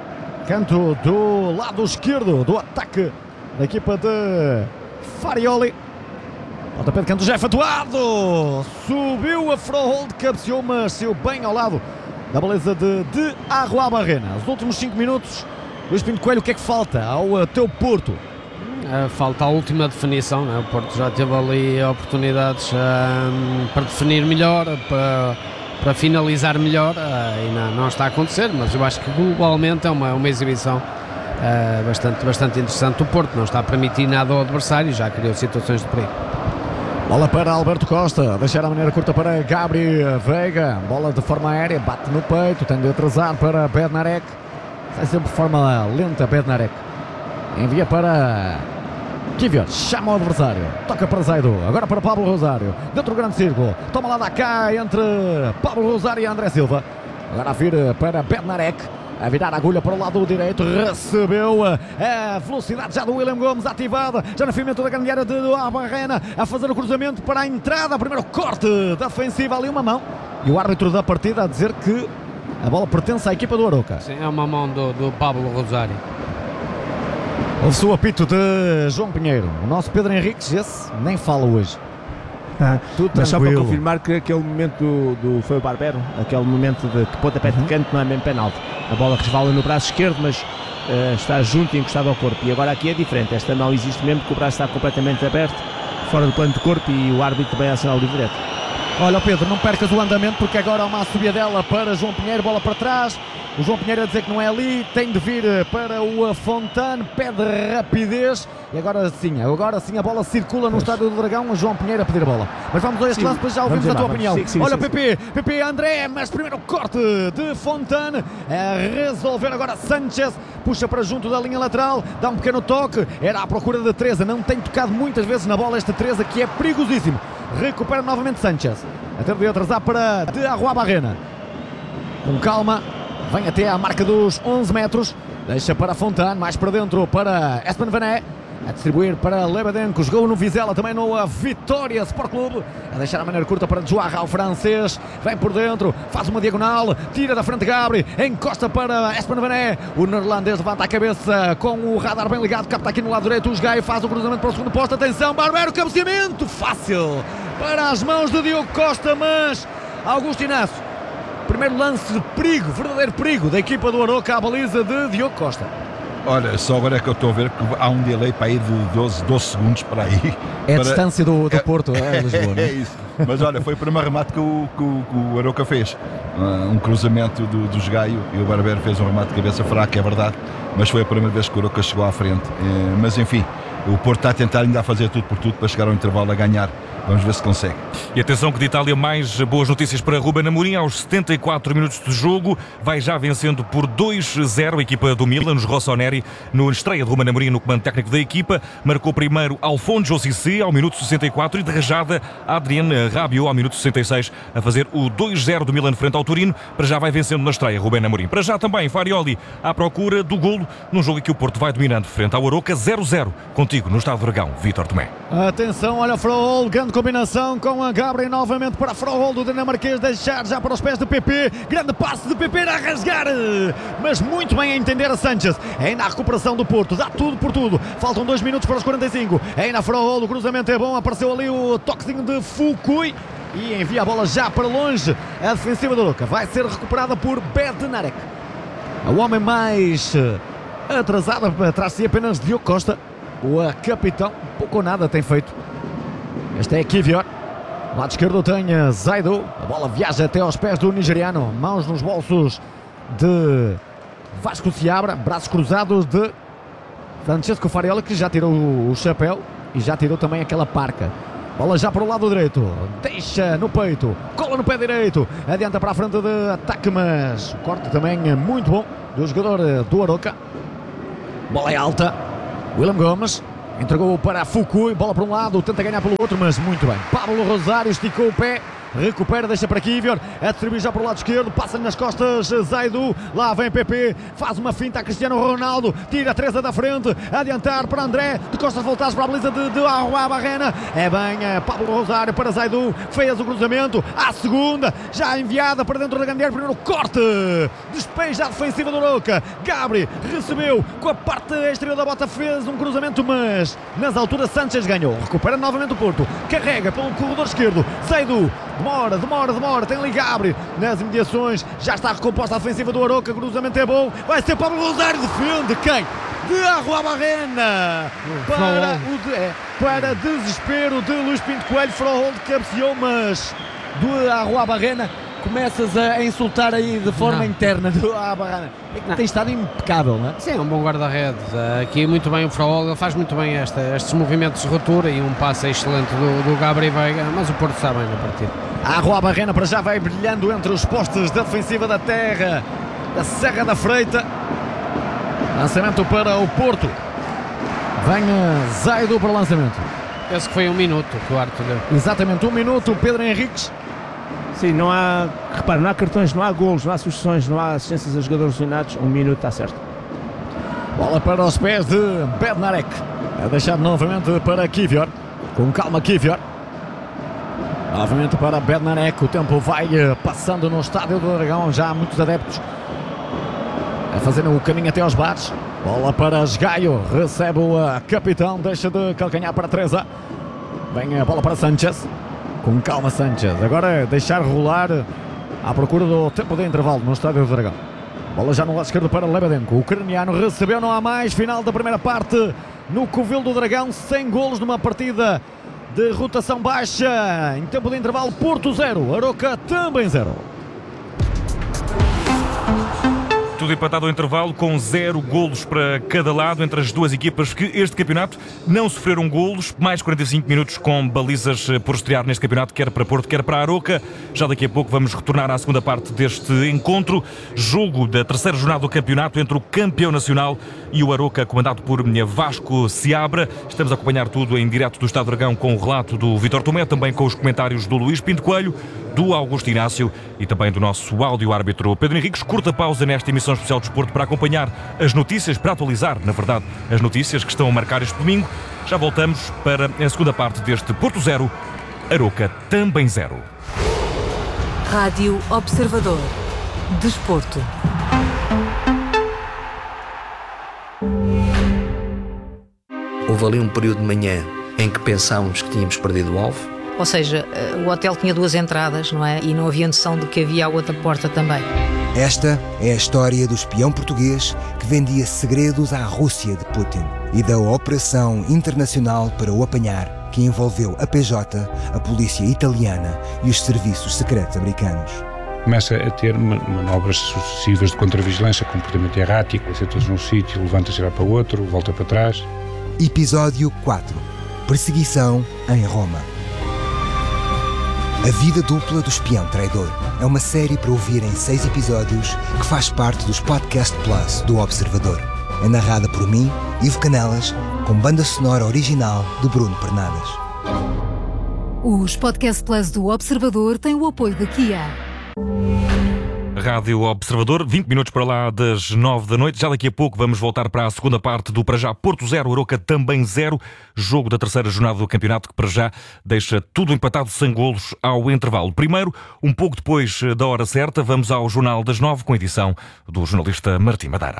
Canto do lado esquerdo do ataque da equipa de Farioli. Pontapé de canto já efetuado. Subiu a Frohold, cabeceou, mas saiu bem ao lado da baliza de Arruabarrena. Os últimos 5 minutos. Luís Pinto Coelho, o que é que falta ao teu Porto? Falta a última definição, né? O Porto já teve ali oportunidades para definir melhor, para finalizar melhor, e não está a acontecer, mas eu acho que globalmente é uma exibição bastante interessante. O Porto não está a permitir nada ao adversário, já criou situações de perigo. Bola para Alberto Costa, deixar a maneira curta para Gabriel Veiga, bola de forma aérea, bate no peito, tem de atrasar para Bednarek, sai sempre de forma lenta Bednarek, envia para Kivior, chama o adversário, toca para Zaidu, agora para Pablo Rosário, dentro do grande círculo, toma lá da cá entre Pablo Rosário e André Silva, agora a vir para Bednarek, a virar a agulha para o lado direito, recebeu a velocidade já do William Gomes ativada, já no fimento da grande área de Arruabarrena, a fazer o cruzamento para a entrada, primeiro corte da defensiva, ali uma mão, e o árbitro da partida a dizer que a bola pertence à equipa do Aroca. Sim, é uma mão do Pablo Rosário. Ouve-se o apito de João Pinheiro, o nosso Pedro Henriques, esse nem fala hoje. Mas só para confirmar que aquele momento foi o Barbero, aquele momento de que pontapé de canto não é mesmo penalti. A bola resvala no braço esquerdo, mas está junto e encostado ao corpo. E agora aqui é diferente, esta não existe mesmo, porque o braço está completamente aberto, fora do plano de corpo, e o árbitro também aciona o livre direto. Olha, Pedro, não percas o andamento, porque agora há uma subida dela para João Pinheiro, bola para trás. O João Pinheiro a dizer que não é ali, tem de vir para o Fontane, pede rapidez. E agora sim a bola circula no Estádio do Dragão, o João Pinheiro a pedir a bola. Mas vamos a este lado, depois já ouvimos a tua opinião. Olha, PP, André, mas primeiro corte de Fontane, a resolver agora Sanchez, puxa para junto da linha lateral, dá um pequeno toque, era à procura de Teresa, não tem tocado muitas vezes na bola esta Teresa, que é perigosíssimo. Recupera novamente Sanchez, até de atrasar para de Arruabarrena, com calma, vem até à marca dos 11 metros, deixa para Fontane, mais para dentro para Espen Vané, a distribuir para Lebedenko, jogou no Vizela, também no Vitória Sport Clube, a deixar a maneira curta para Joarra, o francês, vem por dentro, faz uma diagonal, tira da frente Gabri, encosta para Espen Vané, o neerlandês levanta a cabeça com o radar bem ligado, capta aqui no lado direito, os Gaio faz o cruzamento para o segundo posto, atenção, Barbero, cabeceamento fácil para as mãos de Diogo Costa, mas Augusto Inácio, primeiro lance de perigo, verdadeiro perigo da equipa do Aroca à baliza de Diogo Costa. Olha, só agora é que eu estou a ver que há um delay para ir de 12 segundos para aí. É a distância do Porto, Lisboa, não é? É isso. Mas olha, foi o primeiro remate que o Aroca fez. Um cruzamento dos Gaio, e o Barbero fez um remate de cabeça fraca, é verdade. Mas foi a primeira vez que o Aroca chegou à frente. Mas enfim, o Porto está a tentar ainda fazer tudo por tudo para chegar ao intervalo a ganhar. Vamos ver se consegue. E atenção que de Itália mais boas notícias para Ruben Amorim. Aos 74 minutos de jogo vai já vencendo por 2-0 a equipa do Milan, nos Rossoneri, no estreia de Ruben Amorim no comando técnico da equipa. Marcou primeiro Alfonso Cissé ao minuto 64 e de rajada Adrien Rabiot ao minuto 66 a fazer o 2-0 do Milan frente ao Turino. Para já vai vencendo na estreia Ruben Amorim. Para já também Farioli à procura do golo num jogo em que o Porto vai dominando frente ao Aroca 0-0. Contigo no Estádio do Dragão, Vítor Tomé. Atenção, olha Frohold, grande combinação com a Gabriel novamente para Frohold, do dinamarquês, deixar já para os pés de PP, grande passe de PP a rasgar, mas muito bem a entender a Sanchez, ainda a recuperação do Porto, dá tudo por tudo, faltam 2 minutos para os 45, ainda a Frohold, o cruzamento é bom, apareceu ali o toquezinho de Fukui e envia a bola já para longe, a defensiva do Aroca vai ser recuperada por Bednarek, o homem mais atrasado, atrás de si apenas Diogo Costa, o capitão, pouco ou nada tem feito. Este é Kivior, lado esquerdo tem Zaidu, a bola viaja até aos pés do nigeriano, mãos nos bolsos de Vasco Seabra, braços cruzados de Francesco Farella, que já tirou o chapéu e já tirou também aquela parca. Bola já para o lado direito, deixa no peito, cola no pé direito, adianta para a frente de ataque, mas o corte também é muito bom do jogador do Aroca. Bola é alta, William Gomes entregou para Fukui, bola para um lado, tenta ganhar pelo outro, mas muito bem. Pablo Rosário esticou o pé, recupera, deixa para Kivior, a distribuir já para o lado esquerdo, passa nas costas Zaidu, lá vem PP, faz uma finta a Cristiano Ronaldo, tira a Teresa da frente, adiantar para André, de costas voltadas para a baliza de Arruabarrena, é bem Pablo Rosário para Zaidu, fez o cruzamento, à segunda, já enviada para dentro da grande área, primeiro corte, despeja a defensiva do Aroca, Gabri recebeu com a parte exterior da bota, fez um cruzamento, mas nas alturas Sanchez ganhou, recupera novamente o Porto, carrega pelo corredor esquerdo, Zaidu, demora, tem ali Gabri nas imediações, já está recomposta a ofensiva do Aroca, cruzamento é bom, vai ser Pablo Rosário, defende quem? De Arruabarrena para desespero de Luís Pinto Coelho, Frohold cabeceou, mas do Arruabarrena começas a insultar aí de forma interna do Arruabarrena. Tem estado impecável, não é? Sim, é um bom guarda-redes. Aqui muito bem o Frohold, faz muito bem estes movimentos de ruptura e um passe excelente do Gabri Veiga, mas o Porto está bem na partida. A Arruabarrena para já vai brilhando entre os postes da defensiva da terra da Serra da Freita. Lançamento para o Porto. Vem Zaidu para o lançamento. Penso que foi 1 minuto que o Arthur deu. Exatamente, 1 minuto, Pedro Henriques. Sim, não há, repare, não há cartões, não há golos, não há sugestões, não há assistências a jogadores lesionados. 1 minuto está certo. Bola para os pés de Bednarek. É deixado novamente para Kivior. Com calma, Kivior. Novamente para Bednarek. O tempo vai passando no estádio do Dragão. Já há muitos adeptos a fazerem o caminho até aos bares. Bola para Esgaio. Recebe o capitão. Deixa de calcanhar para Teresa. Vem a bola para Sanchez. Com calma, Sanchez. Agora é deixar rolar à procura do tempo de intervalo no estádio do Dragão. Bola já no lado esquerdo para Lebedenko. O ucraniano recebeu, não há mais. Final da primeira parte no Covil do Dragão. 100 golos numa partida de rotação baixa. Em tempo de intervalo, Porto 0, Aroca também 0. Tudo empatado ao intervalo, com 0 golos para cada lado entre as duas equipas que este campeonato não sofreram golos. Mais 45 minutos com balizas por estrear neste campeonato, quer para Porto, quer para Aroca. Já daqui a pouco vamos retornar à segunda parte deste encontro. Jogo da terceira jornada do campeonato entre o campeão nacional e o Aroca, comandado por Vasco Seabra. Estamos a acompanhar tudo em direto do Estádio do Dragão com o relato do Vítor Tomé, também com os comentários do Luís Pinto Coelho, do Augusto Inácio e também do nosso áudio-árbitro Pedro Henriques. Curta pausa nesta emissão especial de Desporto para acompanhar as notícias, para atualizar, na verdade, as notícias que estão a marcar este domingo. Já voltamos para a segunda parte deste Porto 0, Aroca também 0. Rádio Observador. Desporto. Houve ali um período de manhã em que pensámos que tínhamos perdido o alvo. Ou seja, o hotel tinha 2 entradas, não é? E não havia noção de que havia a outra porta também. Esta é a história do espião português que vendia segredos à Rússia de Putin e da operação internacional para o apanhar, que envolveu a PJ, a polícia italiana e os serviços secretos americanos. Começa a ter manobras sucessivas de contravigilância, comportamento errático, senta-se num sítio, levanta-se e vai para o outro, volta para trás. Episódio 4. Perseguição em Roma. A vida dupla do espião traidor é uma série para ouvir em 6 episódios que faz parte dos Podcast Plus do Observador. É narrada por mim, Ivo Canelas, com banda sonora original de Bruno Pernadas. Os Podcast Plus do Observador têm o apoio da Kia. Rádio Observador, 20 minutos para lá das 9 da noite. Já daqui a pouco vamos voltar para a segunda parte do para já Porto 0, Aroca também 0. Jogo da terceira jornada do campeonato que para já deixa tudo empatado sem golos ao intervalo. Primeiro, um pouco depois da hora certa, vamos ao Jornal das 9 com a edição do jornalista Martim Madeira.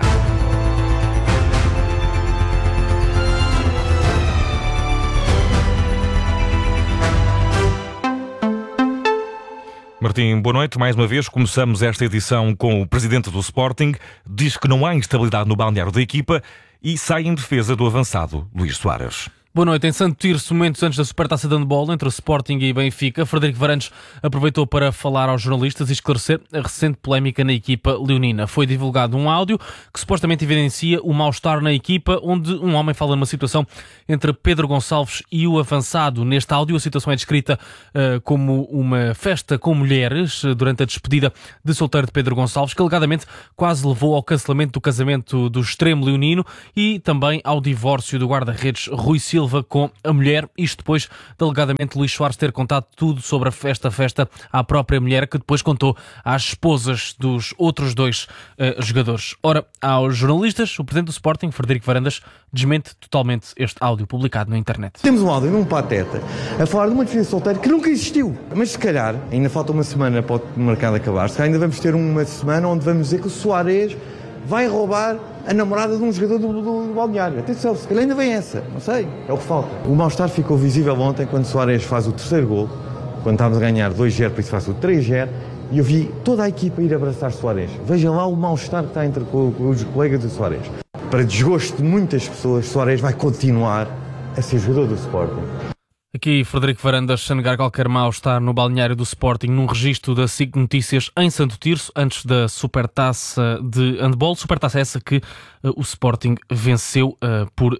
Martim, boa noite. Mais uma vez começamos esta edição com o presidente do Sporting. Diz que não há instabilidade no balneário da equipa e sai em defesa do avançado Luís Soares. Boa noite. Em Santo Tirso, momentos antes da Supertaça de Handball entre o Sporting e Benfica, Frederico Varandes aproveitou para falar aos jornalistas e esclarecer a recente polémica na equipa leonina. Foi divulgado um áudio que supostamente evidencia o mal-estar na equipa, onde um homem fala numa situação entre Pedro Gonçalves e o avançado. Neste áudio, a situação é descrita como uma festa com mulheres durante a despedida de solteiro de Pedro Gonçalves, que alegadamente quase levou ao cancelamento do casamento do extremo leonino e também ao divórcio do guarda-redes Rui Silva com a mulher, isto depois de alegadamente Luís Soares ter contado tudo sobre esta festa à própria mulher, que depois contou às esposas dos outros dois jogadores. Ora, aos jornalistas, o presidente do Sporting, Frederico Varandas, desmente totalmente este áudio publicado na internet. Temos um áudio num pateta a falar de uma despedida de solteiro que nunca existiu, mas se calhar ainda falta uma semana para o mercado acabar, se calhar ainda vamos ter uma semana onde vamos dizer que o Soares vai roubar a namorada de um jogador do balneário. Atenção, se calhar ainda vem essa, não sei, é o que falta. O mal-estar ficou visível ontem quando Soares faz o terceiro golo, quando estávamos a ganhar 2-0, por isso faz o 3-0, e eu vi toda a equipa ir abraçar Soares. Veja lá o mal-estar que está entre os colegas de Soares. Para desgosto de muitas pessoas, Soares vai continuar a ser jogador do Sporting. Aqui Frederico Varandas a negar qualquer mal-estar no balneário do Sporting num registro da SIC Notícias em Santo Tirso, antes da Supertaça de Handball. Supertaça essa que o Sporting venceu por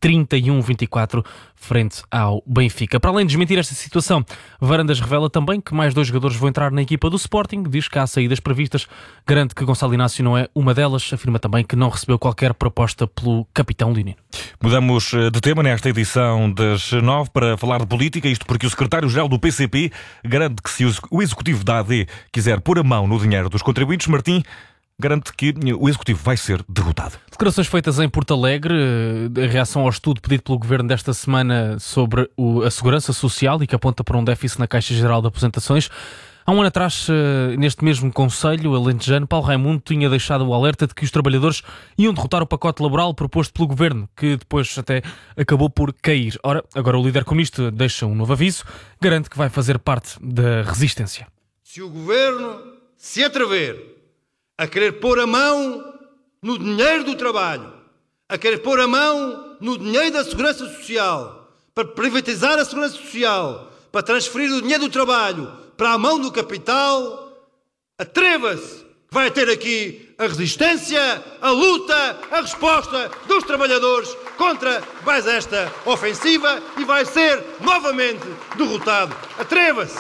31-24 frente ao Benfica. Para além de desmentir esta situação, Varandas revela também que mais 2 jogadores vão entrar na equipa do Sporting, diz que há saídas previstas, garante que Gonçalo Inácio não é uma delas, afirma também que não recebeu qualquer proposta pelo capitão leonino. Mudamos de tema nesta edição das 9 para falar de política, isto porque o secretário-geral do PCP garante que se o executivo da AD quiser pôr a mão no dinheiro dos contribuintes, Martim garante que o Executivo vai ser derrotado. Declarações feitas em Porto Alegre, em reação ao estudo pedido pelo Governo desta semana sobre a segurança social e que aponta para um déficit na Caixa Geral de Aposentações. Há um ano atrás, neste mesmo Conselho alentejano, Paulo Raimundo tinha deixado o alerta de que os trabalhadores iam derrotar o pacote laboral proposto pelo Governo, que depois até acabou por cair. Ora, agora o líder comunista deixa um novo aviso, garante que vai fazer parte da resistência. Se o Governo se atrever a querer pôr a mão no dinheiro do trabalho, a querer pôr a mão no dinheiro da segurança social, para privatizar a segurança social, para transferir o dinheiro do trabalho para a mão do capital, atreva-se, vai ter aqui a resistência, a luta, a resposta dos trabalhadores contra mais esta ofensiva e vai ser novamente derrotado. Atreva-se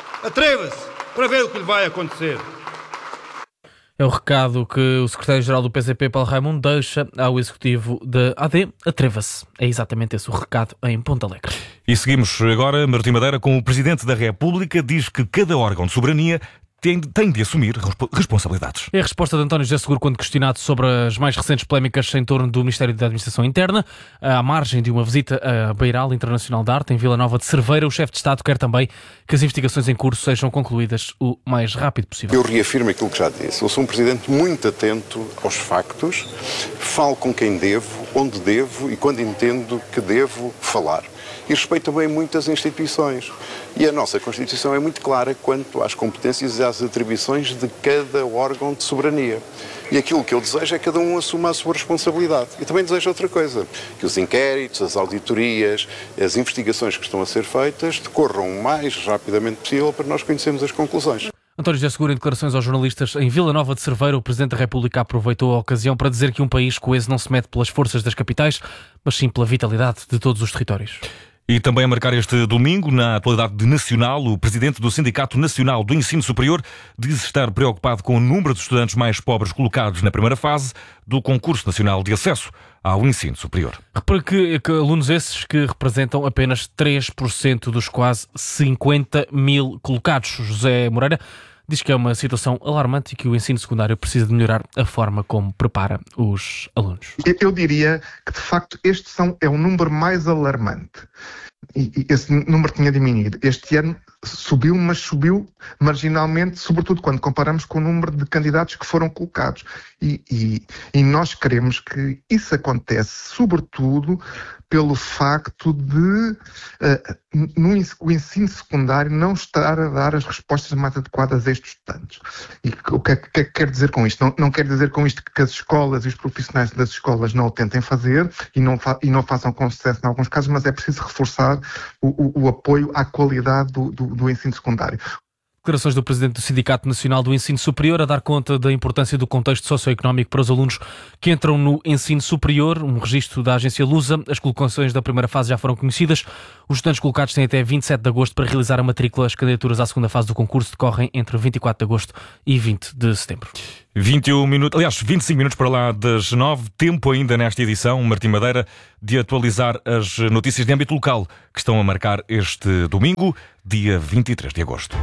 para ver o que lhe vai acontecer. É o recado que o secretário-geral do PCP, Paulo Raimundo, deixa ao executivo da AD. Atreva-se. É exatamente esse o recado em Ponta Alegre. E seguimos agora, Martim Madeira, com o Presidente da República, diz que cada órgão de soberania tem de assumir responsabilidades. É a resposta de António José Seguro quando questionado sobre as mais recentes polémicas em torno do Ministério da Administração Interna. À margem de uma visita à Beiral Internacional de Arte, em Vila Nova de Cerveira, o chefe de Estado quer também que as investigações em curso sejam concluídas o mais rápido possível. Eu reafirmo aquilo que já disse. Eu sou um Presidente muito atento aos factos, falo com quem devo, onde devo e quando entendo que devo falar. E respeito também muitas instituições. E a nossa Constituição é muito clara quanto às competências e às atribuições de cada órgão de soberania. E aquilo que eu desejo é que cada um assuma a sua responsabilidade. E também desejo outra coisa, que os inquéritos, as auditorias, as investigações que estão a ser feitas decorram o mais rapidamente possível para nós conhecermos as conclusões. António José Seguro, em declarações aos jornalistas em Vila Nova de Cerveira, o Presidente da República aproveitou a ocasião para dizer que um país coeso não se mede pelas forças das capitais, mas sim pela vitalidade de todos os territórios. E também a marcar este domingo, na atualidade nacional, o Presidente do Sindicato Nacional do Ensino Superior diz estar preocupado com o número de estudantes mais pobres colocados na primeira fase do Concurso Nacional de Acesso ao Ensino Superior. Repare que alunos esses que representam apenas 3% dos quase 50 mil colocados. José Moreira diz que é uma situação alarmante e que o ensino secundário precisa de melhorar a forma como prepara os alunos. Eu diria que, de facto, este é um número mais alarmante. e esse número tinha diminuído. Este ano subiu, mas subiu marginalmente, sobretudo quando comparamos com o número de candidatos que foram colocados. E nós queremos que isso acontece, sobretudo pelo facto de o ensino secundário não estar a dar as respostas mais adequadas a estes estudantes. E o que é que quer dizer com isto? Não quer dizer com isto que as escolas e os profissionais das escolas não o tentem fazer e não façam com sucesso em alguns casos, mas é preciso reforçar o apoio à qualidade do ensino secundário. Declarações do Presidente do Sindicato Nacional do Ensino Superior a dar conta da importância do contexto socioeconómico para os alunos que entram no ensino superior. Um registro da agência Lusa. As colocações da primeira fase já foram conhecidas. Os estudantes colocados têm até 27 de agosto para realizar a matrícula. As candidaturas à segunda fase do concurso decorrem entre 24 de agosto e 20 de setembro. 25 minutos para lá das 9. Tempo ainda nesta edição, Martim Madeira, de atualizar as notícias de âmbito local que estão a marcar este domingo, dia 23 de agosto.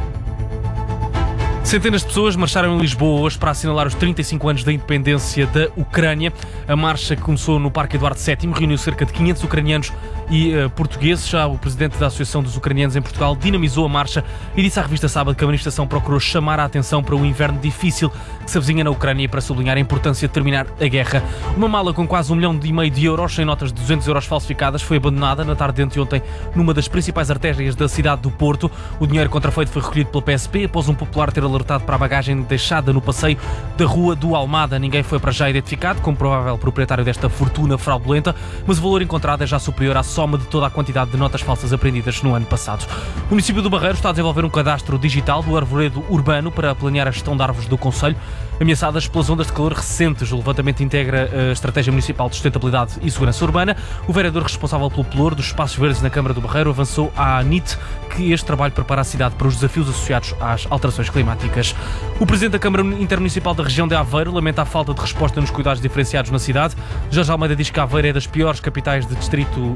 Centenas de pessoas marcharam em Lisboa hoje para assinalar os 35 anos da independência da Ucrânia. A marcha que começou no Parque Eduardo VII reuniu cerca de 500 ucranianos e portugueses. Já o presidente da Associação dos Ucranianos em Portugal dinamizou a marcha e disse à revista Sábado que a manifestação procurou chamar a atenção para o inverno difícil que se avizinha na Ucrânia e para sublinhar a importância de terminar a guerra. Uma mala com quase 1,5 milhão de euros em notas de 200 euros falsificadas foi abandonada na tarde de anteontem numa das principais artérias da cidade do Porto. O dinheiro contrafeito foi recolhido pela PSP após um popular ter alertado para a bagagem deixada no passeio da Rua do Almada. Ninguém foi para já identificado como provável proprietário desta fortuna fraudulenta, mas o valor encontrado é já superior à soma de toda a quantidade de notas falsas apreendidas no ano passado. O município do Barreiro está a desenvolver um cadastro digital do arvoredo urbano para planear a gestão de árvores do concelho, ameaçadas pelas ondas de calor recentes. O levantamento integra a Estratégia Municipal de Sustentabilidade e Segurança Urbana. O vereador responsável pelo pelouro dos espaços verdes na Câmara do Barreiro avançou à ANIT que este trabalho prepara a cidade para os desafios associados às alterações climáticas. O presidente da Câmara Intermunicipal da região de Aveiro lamenta a falta de resposta nos cuidados diferenciados na cidade. Jorge Almeida diz que Aveiro é das piores capitais de distrito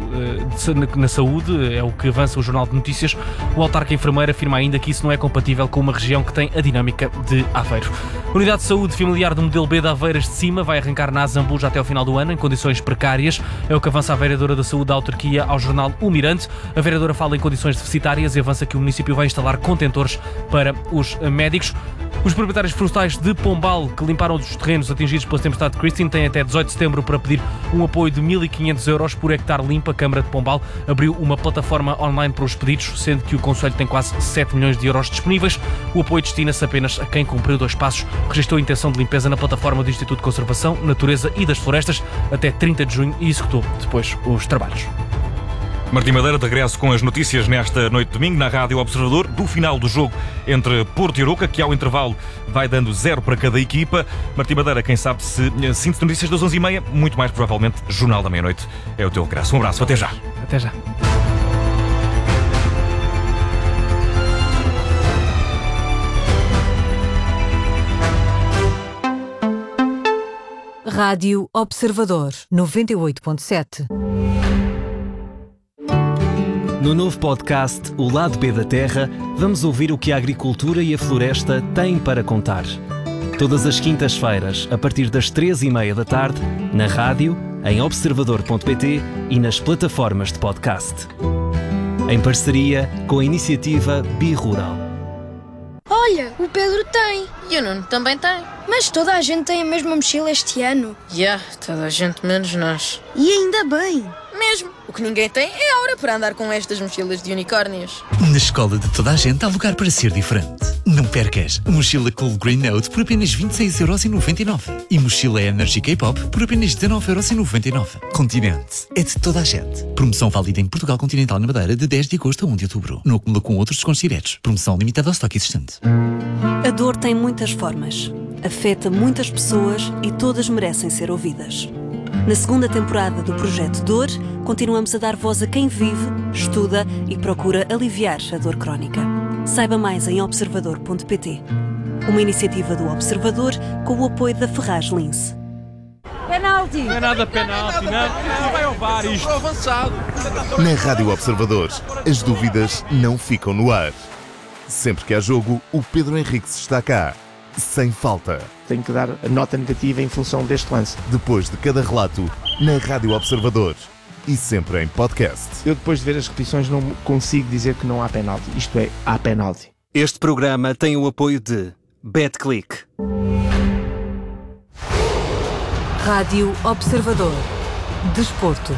na saúde, é o que avança o Jornal de Notícias. O autarca enfermeiro afirma ainda que isso não é compatível com uma região que tem a dinâmica de Aveiro. A Unidade de Saúde Familiar do Modelo B de Aveiras de Cima vai arrancar na Azambuja até ao final do ano, em condições precárias. É o que avança a vereadora da Saúde da autarquia ao jornal O Mirante. A vereadora fala em condições deficitárias e avança que o município vai instalar contentores para os médicos. Os proprietários florestais de Pombal, que limparam os terrenos atingidos pela tempestade Christine, têm até 18 de setembro para pedir um apoio de 1.500 euros por hectare limpo. A Câmara de Pombal abriu uma plataforma online para os pedidos, sendo que o concelho tem quase 7 milhões de euros disponíveis. O apoio destina-se apenas a quem cumpriu 2 passos. Registrou a intenção de limpeza na plataforma do Instituto de Conservação, Natureza e das Florestas até 30 de junho e executou depois os trabalhos. Martim Madeira de regresso com as notícias nesta noite de domingo na Rádio Observador do final do jogo entre Porto e Arouca, que ao intervalo vai dando 0 para cada equipa. Martim Madeira, quem sabe se síntese notícias das 11h30, muito mais provavelmente Jornal da Meia-Noite é o teu regresso. Um abraço, até já. Até já. Rádio Observador 98.7. No novo podcast O Lado B da Terra, vamos ouvir o que a agricultura e a floresta têm para contar. Todas as quintas-feiras, a partir das 3h30 da tarde, na rádio, em observador.pt e nas plataformas de podcast. Em parceria com a iniciativa Birural. Olha, o Pedro tem. E o Nuno também tem. Mas toda a gente tem a mesma mochila este ano. Toda a gente menos nós. E ainda bem. Mesmo. O que ninguém tem é a hora para andar com estas mochilas de unicórnios. Na escola de toda a gente há lugar para ser diferente. Não percas. Mochila Cool Green Note por apenas 26,99€. E mochila Energy K-Pop por apenas 19,99€. Continente. É de toda a gente. Promoção válida em Portugal Continental na Madeira de 10 de agosto a 1 de outubro. Não acumula com outros descontos diretos. Promoção limitada ao estoque existente. A dor tem muitas formas. Afeta muitas pessoas e todas merecem ser ouvidas. Na segunda temporada do Projeto Dor, continuamos a dar voz a quem vive, estuda e procura aliviar a dor crónica. Saiba mais em observador.pt. Uma iniciativa do Observador com o apoio da Ferraz Lince. Penalti! Não é nada penalti, não vai ao VAR isto. Avançado. Na Rádio Observador, as dúvidas não ficam no ar. Sempre que há jogo, o Pedro Henriques está cá. Sem falta. Tenho que dar a nota negativa em função deste lance. Depois de cada relato, na Rádio Observador. e sempre em podcast. Eu depois de ver as repetições não consigo dizer que não há penalti. Isto é, há penalti. Este programa tem o apoio de BetClick. Rádio Observador. Desporto.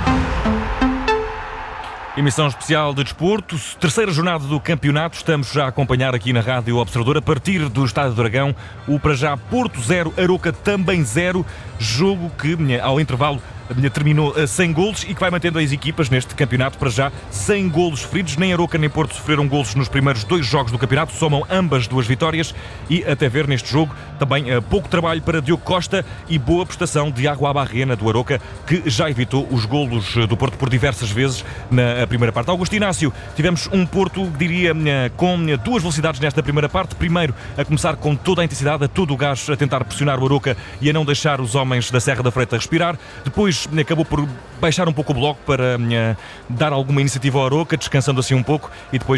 Emissão especial de desporto, terceira jornada do campeonato. Estamos já a acompanhar aqui na Rádio Observador, a partir do Estádio do Dragão, o para já Porto 0, Aroca também 0. Jogo que, ao intervalo, terminou sem golos e que vai mantendo as equipas neste campeonato para já sem golos sofridos. Nem Aroca nem Porto sofreram golos nos primeiros 2 jogos do campeonato, somam ambas 2 vitórias e até ver neste jogo também pouco trabalho para Diogo Costa e boa prestação de Iago Abarrena do Aroca, que já evitou os golos do Porto por diversas vezes na primeira parte. Augusto Inácio, tivemos um Porto, diria, com 2 velocidades nesta primeira parte. Primeiro, a começar com toda a intensidade, a todo o gás, a tentar pressionar o Aroca e a não deixar os homens da Serra da Freita respirar. Depois acabou por baixar um pouco o bloco para dar alguma iniciativa ao Aroca, descansando assim um pouco, e depois